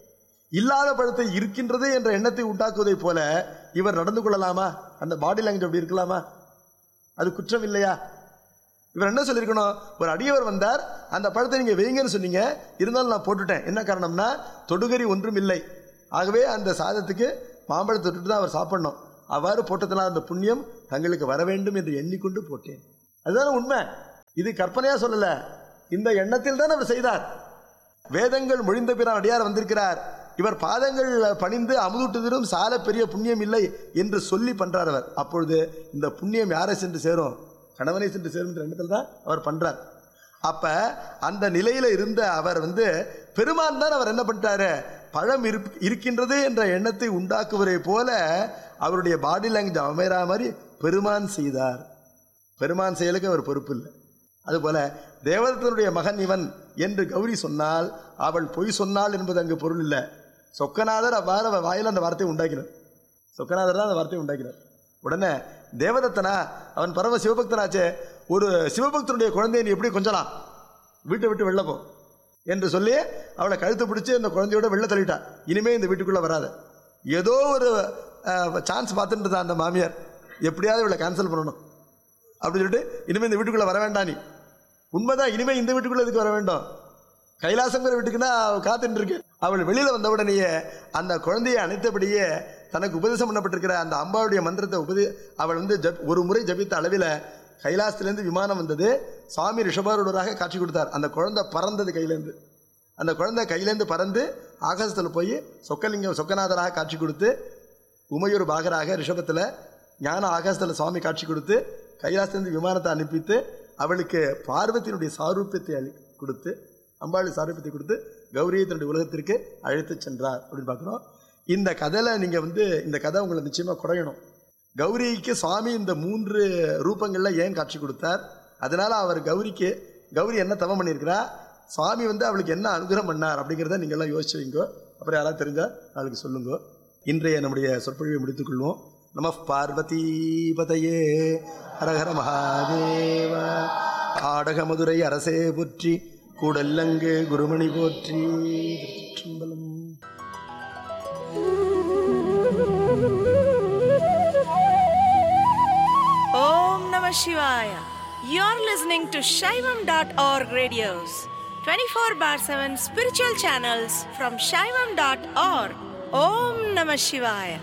இல்லாத பழத்தை இருக்கின்றது என்ற எண்ணத்தை உண்டாக்குவதை போல இவர் நடந்து கொள்ளலாமா? அந்த பாடி லாங்குவேஜ் அப்படி இருக்கலாமா? அது குற்றம் இல்லையா? இவர் என்ன சொல்லியிருக்கணும், ஒரு அடியவர் வந்தார், அந்த பழத்தை நீங்க வைங்கன்னு சொன்னீங்க, இருந்தாலும் நான் போட்டுட்டேன். என்ன காரணம்னா தொடுகறி ஒன்றும் இல்லை, ஆகவே அந்த சாதத்துக்கு மாம்பழத்தை தொட்டு தான் அவர் சாப்பிடணும். அவ்வாறு போட்டதனால் அந்த புண்ணியம் தங்களுக்கு வர வேண்டும் என்று எண்ணிக்கொண்டு போட்டேன். அதுதான உண்மை. இது கற்பனையா சொல்லல, இந்த எண்ணத்தில் தான் அவர் செய்தார். வேதங்கள் மொழிந்த பிற அடியார் வந்திருக்கிறார், இவர் பாதங்கள் பணிந்து அமுதூட்டுதலும் சால பெரிய புண்ணியம் இல்லை என்று சொல்லி பண்றார் அவர். அப்பொழுது இந்த புண்ணியம் யாரை சென்று சேரும்? கணவனை சென்று சேரும் என்ற எண்ணத்தில் தான் அவர் பண்றார். அப்ப அந்த நிலையில இருந்த அவர் வந்து பெருமான் தான் அவர் என்ன பண்ணிட்டாரு, பழம் இருக்கின்றது என்ற எண்ணத்தை உண்டாக்குவதை போல அவருடைய பாடி லாங்குவேஜ் அமைரா மாதிரி பெருமான் செய்தார். பெருமான் செயலுக்கு அவர் பொறுப்பு இல்லை. அதுபோல தேவதத்தனுடைய மகன் இவன் என்று கௌரி சொன்னால் அவள் பொய் சொன்னாள் என்பது அங்கு பொருள் இல்லை. சொக்கநாதர் அவ்வாறு வாயில் அந்த வார்த்தையை உண்டாக்கினார். சொக்கநாதர் தான் அந்த வார்த்தையை உண்டாக்கினார். உடனே தேவதத்தனா அவன் பரம சிவபக்தனாச்சே, ஒரு சிவபக்தனுடைய குழந்தையை நீ எப்படி கொஞ்சலாம், வீட்டை விட்டு வெளில போ என்று சொல்லி அவளை கழுத்து பிடிச்சி அந்த குழந்தையோட வெளில தள்ளிட்டா. இனிமே இந்த வீட்டுக்குள்ள வராத. ஏதோ ஒரு சான்ஸ் பார்த்துட்டு தான் அந்த மாமியார், எப்படியாவது இவளை கேன்சல் பண்ணணும் அப்படின்னு சொல்லிட்டு இனிமே இந்த வீட்டுக்குள்ள வர வேண்டாம் நீ. உண்மைதான், இனிமே இந்த வீட்டுக்குள்ள எதுக்கு வர வேண்டும், கைலாசங்கிற வீட்டுக்குன்னா காத்துட்டு இருக்கு. அவள் வெளியில வந்த உடனேயே அந்த குழந்தையை அணைத்தபடியே தனக்கு உபதேசம் பண்ணப்பட்டிருக்கிற அந்த அம்பாவுடைய மந்திரத்தை உபதே அவள் வந்து ஜப் ஒரு முறை ஜபித்த அளவில் கைலாசத்திலேருந்து விமானம் வந்தது. சுவாமி ரிஷபாரூடராக காட்சி கொடுத்தார். அந்த குழந்தை பறந்தது கையிலேருந்து. அந்த குழந்தை கையிலேருந்து பறந்து ஆகாசத்தில் போய் சொக்கலிங்கம் சொக்கநாதராக காட்சி கொடுத்து, உமையூர் பாகராக ரிஷபத்தில் ஞான ஆகாசத்தில் சுவாமி காட்சி கொடுத்து, கைலாசத்திலேருந்து விமானத்தை அனுப்பித்து அவளுக்கு பார்வதியினுடைய சாரூபியத்தை அளி கொடுத்து அம்பாளுடைய சாரூபியத்தை கொடுத்து கௌரியை தன்னுடைய உலகத்திற்கு அழைத்து சென்றார் அப்படின்னு பார்க்குறோம். இந்த கதையில் நீங்கள் வந்து இந்த கதை உங்களை நிச்சயமாக குறையணும். கௌரிக்கு சுவாமி இந்த மூன்று ரூபங்களில் ஏன் காட்சி கொடுத்தார், அதனால் அவர் கௌரிக்கு கௌரி என்ன தவம் பண்ணியிருக்கிறா, சுவாமி வந்து அவளுக்கு என்ன அனுகிரகம் பண்ணார் அப்படிங்கிறத நீங்கள் எல்லாம் யோசிச்சு வைங்கோ. அப்புறம் யாராவது தெரிஞ்சால் அவளுக்கு சொல்லுங்க. இன்றைய நம்முடைய சொற்பொழிவை முடித்துக்கொள்வோம். நம பார்வதி பதையே ஹரஹர மகாதேவ. ஆடக மதுரை அரசே போற்றி, கூடல்லங்கு குருமணி போற்றி. திருச்சிற்றம்பலம். Om Namah Shivaya. You're listening to Shaivam dot org radios, twenty-four bar seven spiritual channels from Shaivam dot org. Om Namah Shivaya.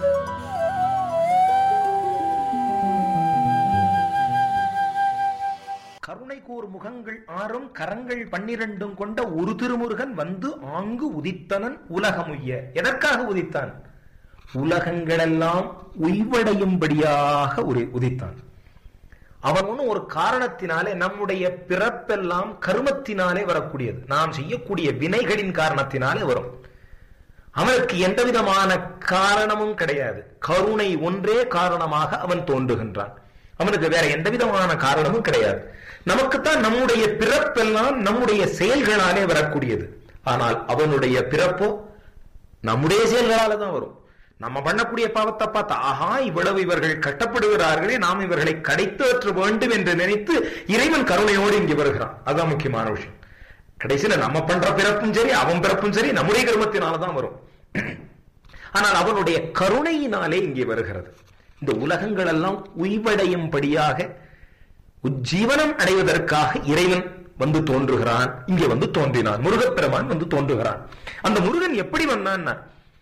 கருணை கூர் முகங்கள் ஆறும் கரங்கள் பன்னிரண்டும் கொண்ட ஒரு திருமுருகன் வந்து ஆங்கு உதித்தனன் உலகமுய்ய. எதற்காக உதித்தான்? உலகங்களெல்லாம் உய்வடையும்படியாக ஒரு உதித்தான். அவன் ஒன்னும் ஒரு காரணத்தினாலே, நம்முடைய பிறப்பெல்லாம் கருமத்தினாலே வரக்கூடியது, நாம் செய்யக்கூடிய வினைகளின் காரணத்தினாலே வரும். அவனுக்கு எந்த விதமான காரணமும் கிடையாது. கருணை ஒன்றே காரணமாக அவன் தோன்றுகின்றான். அவனுக்கு வேற எந்த விதமான காரணமும் கிடையாது. நமக்குத்தான் நம்முடைய பிறப்பெல்லாம் நம்முடைய செயல்களாலே வரக்கூடியது. ஆனால் அவனுடைய பிறப்போ நம்முடைய செயல்களால தான் வரும். நம்ம பண்ணக்கூடிய பாவத்தை பார்த்தா, ஆஹா இவ்வளவு இவர்கள் கட்டப்படுகிறார்களே, நாம் இவர்களை கடைத்தேற்ற வேண்டும் என்று நினைத்து இறைவன் கருணையோடு இங்கே வருகிறான். அதுதான் முக்கியமான விஷயம். கடைசியில நம்ம பண்ற பிறப்பும் சரி, அவன் பிறப்பும் சரி, நம்முடைய கர்மத்தினால்தான் வரும். ஆனால் அவனுடைய கருணையினாலே இங்கே வருகிறது. இந்த உலகங்கள் எல்லாம் உய்வடையும்படியாக, உஜ்ஜீவனம் அடைவதற்காக இறைவன் வந்து தோன்றுகிறான். இங்கே வந்து தோன்றினான், முருகப்பெருமான் வந்து தோன்றுகிறான். அந்த முருகன் எப்படி வந்தான்னா,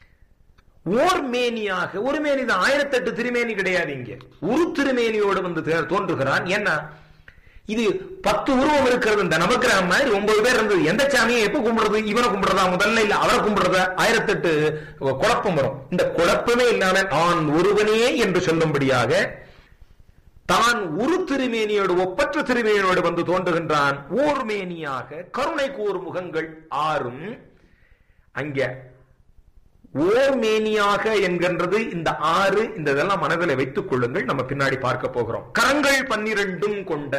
ஓர் மேனியாக, ஒரு மேனி தான், ஆயிரத்தி எட்டு திருமேனி கிடையாது. இங்கே ஒரு திருமேனியோடு வந்து தோன்றுகிறான். ஏன்னா இது பத்து உருவம் இருக்கிறது. இந்த நவக்கிரகம் மாதிரி ஒன்பது பேர் இருந்தது. எந்த சாமியை எப்ப கும்பிடுறது, இவனை கும்பிடுறதா முதல்ல, இல்ல அவரை கும்பிடுறதா, ஆயிரத்தி எட்டு குழப்பம் வரும். இந்த குழப்பமே இல்லாம ஆண் ஒருவனே என்று சொல்லும்படியாக தான் ஒரு திருமேனியோடு, ஒப்பற்ற திருமேனியோடு வந்து தோன்றுகின்றான். ஓர் மேனியாக கருணை கூர் முகங்கள் ஆறும். அங்க ஓர் மேனியாக என்கின்றது இந்த ஆறு, இந்த இதெல்லாம் மனதில் வைத்துக் கொள்ளுங்கள். நம்ம பின்னாடி பார்க்க போகிறோம். கரங்கள் பன்னிரண்டும் கொண்ட,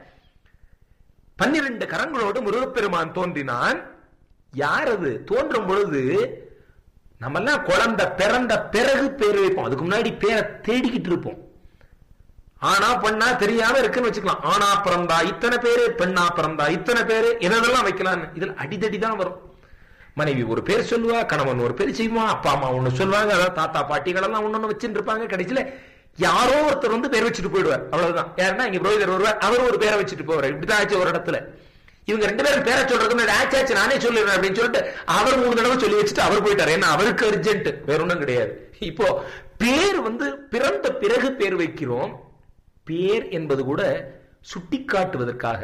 பன்னிரண்டு கரங்களோடு முருகப்பெருமான் தோன்றினான். யார் அது? தோன்றும் பொழுது நம்ம எல்லாம் குழந்தை பிறந்த பிறகு பேர் வைப்போம். அதுக்கு முன்னாடி பேரை தேடிக்கிட்டு இருப்போம். ஆனா பெண்ணா தெரியாம இருக்குன்னு வச்சுக்கலாம். ஆனா பிறந்தா இத்தனை பேரு, பெண்ணா பிறந்தா இத்தனை பேரு, எதெல்லாம் வைக்கலான்னு இதில் அடிதடி தான் வரும். மனைவி ஒரு பேர் சொல்லுவா, கணவன் ஒரு பேர் செய்வான், அப்பா அம்மா ஒண்ணு சொல்லுவாங்க, அதாவது தாத்தா பாட்டிகள் எல்லாம் ஒண்ணு வச்சுட்டு இருப்பாங்க. கடைசியில யாரோ ஒருத்தர் வந்து பேர் வச்சுட்டு போயிடுவார். அவ்வளவுதான். யாருன்னா இங்க புரோகிதர் வருவார், அவர் ஒரு பேரை வச்சுட்டு போவார். இப்படிதான் ஆச்சு ஒரு இடத்துல. இவங்க ரெண்டு பேரும் பேரை சொல்றதுக்கு ஆச்சாச்சு நானே சொல்லிடுறேன் அப்படின்னு சொல்லிட்டு அவர் மூணு தடவை சொல்லி வச்சுட்டு அவர் போயிட்டாரு. ஏன்னா அவருக்கு அர்ஜென்ட், வேற ஒன்றும் கிடையாது. இப்போ பேர் வந்து பிறந்த பிறகு பேர் வைக்கிறோம். பேர் என்பது கூட சுட்டி காட்டுவதற்காக,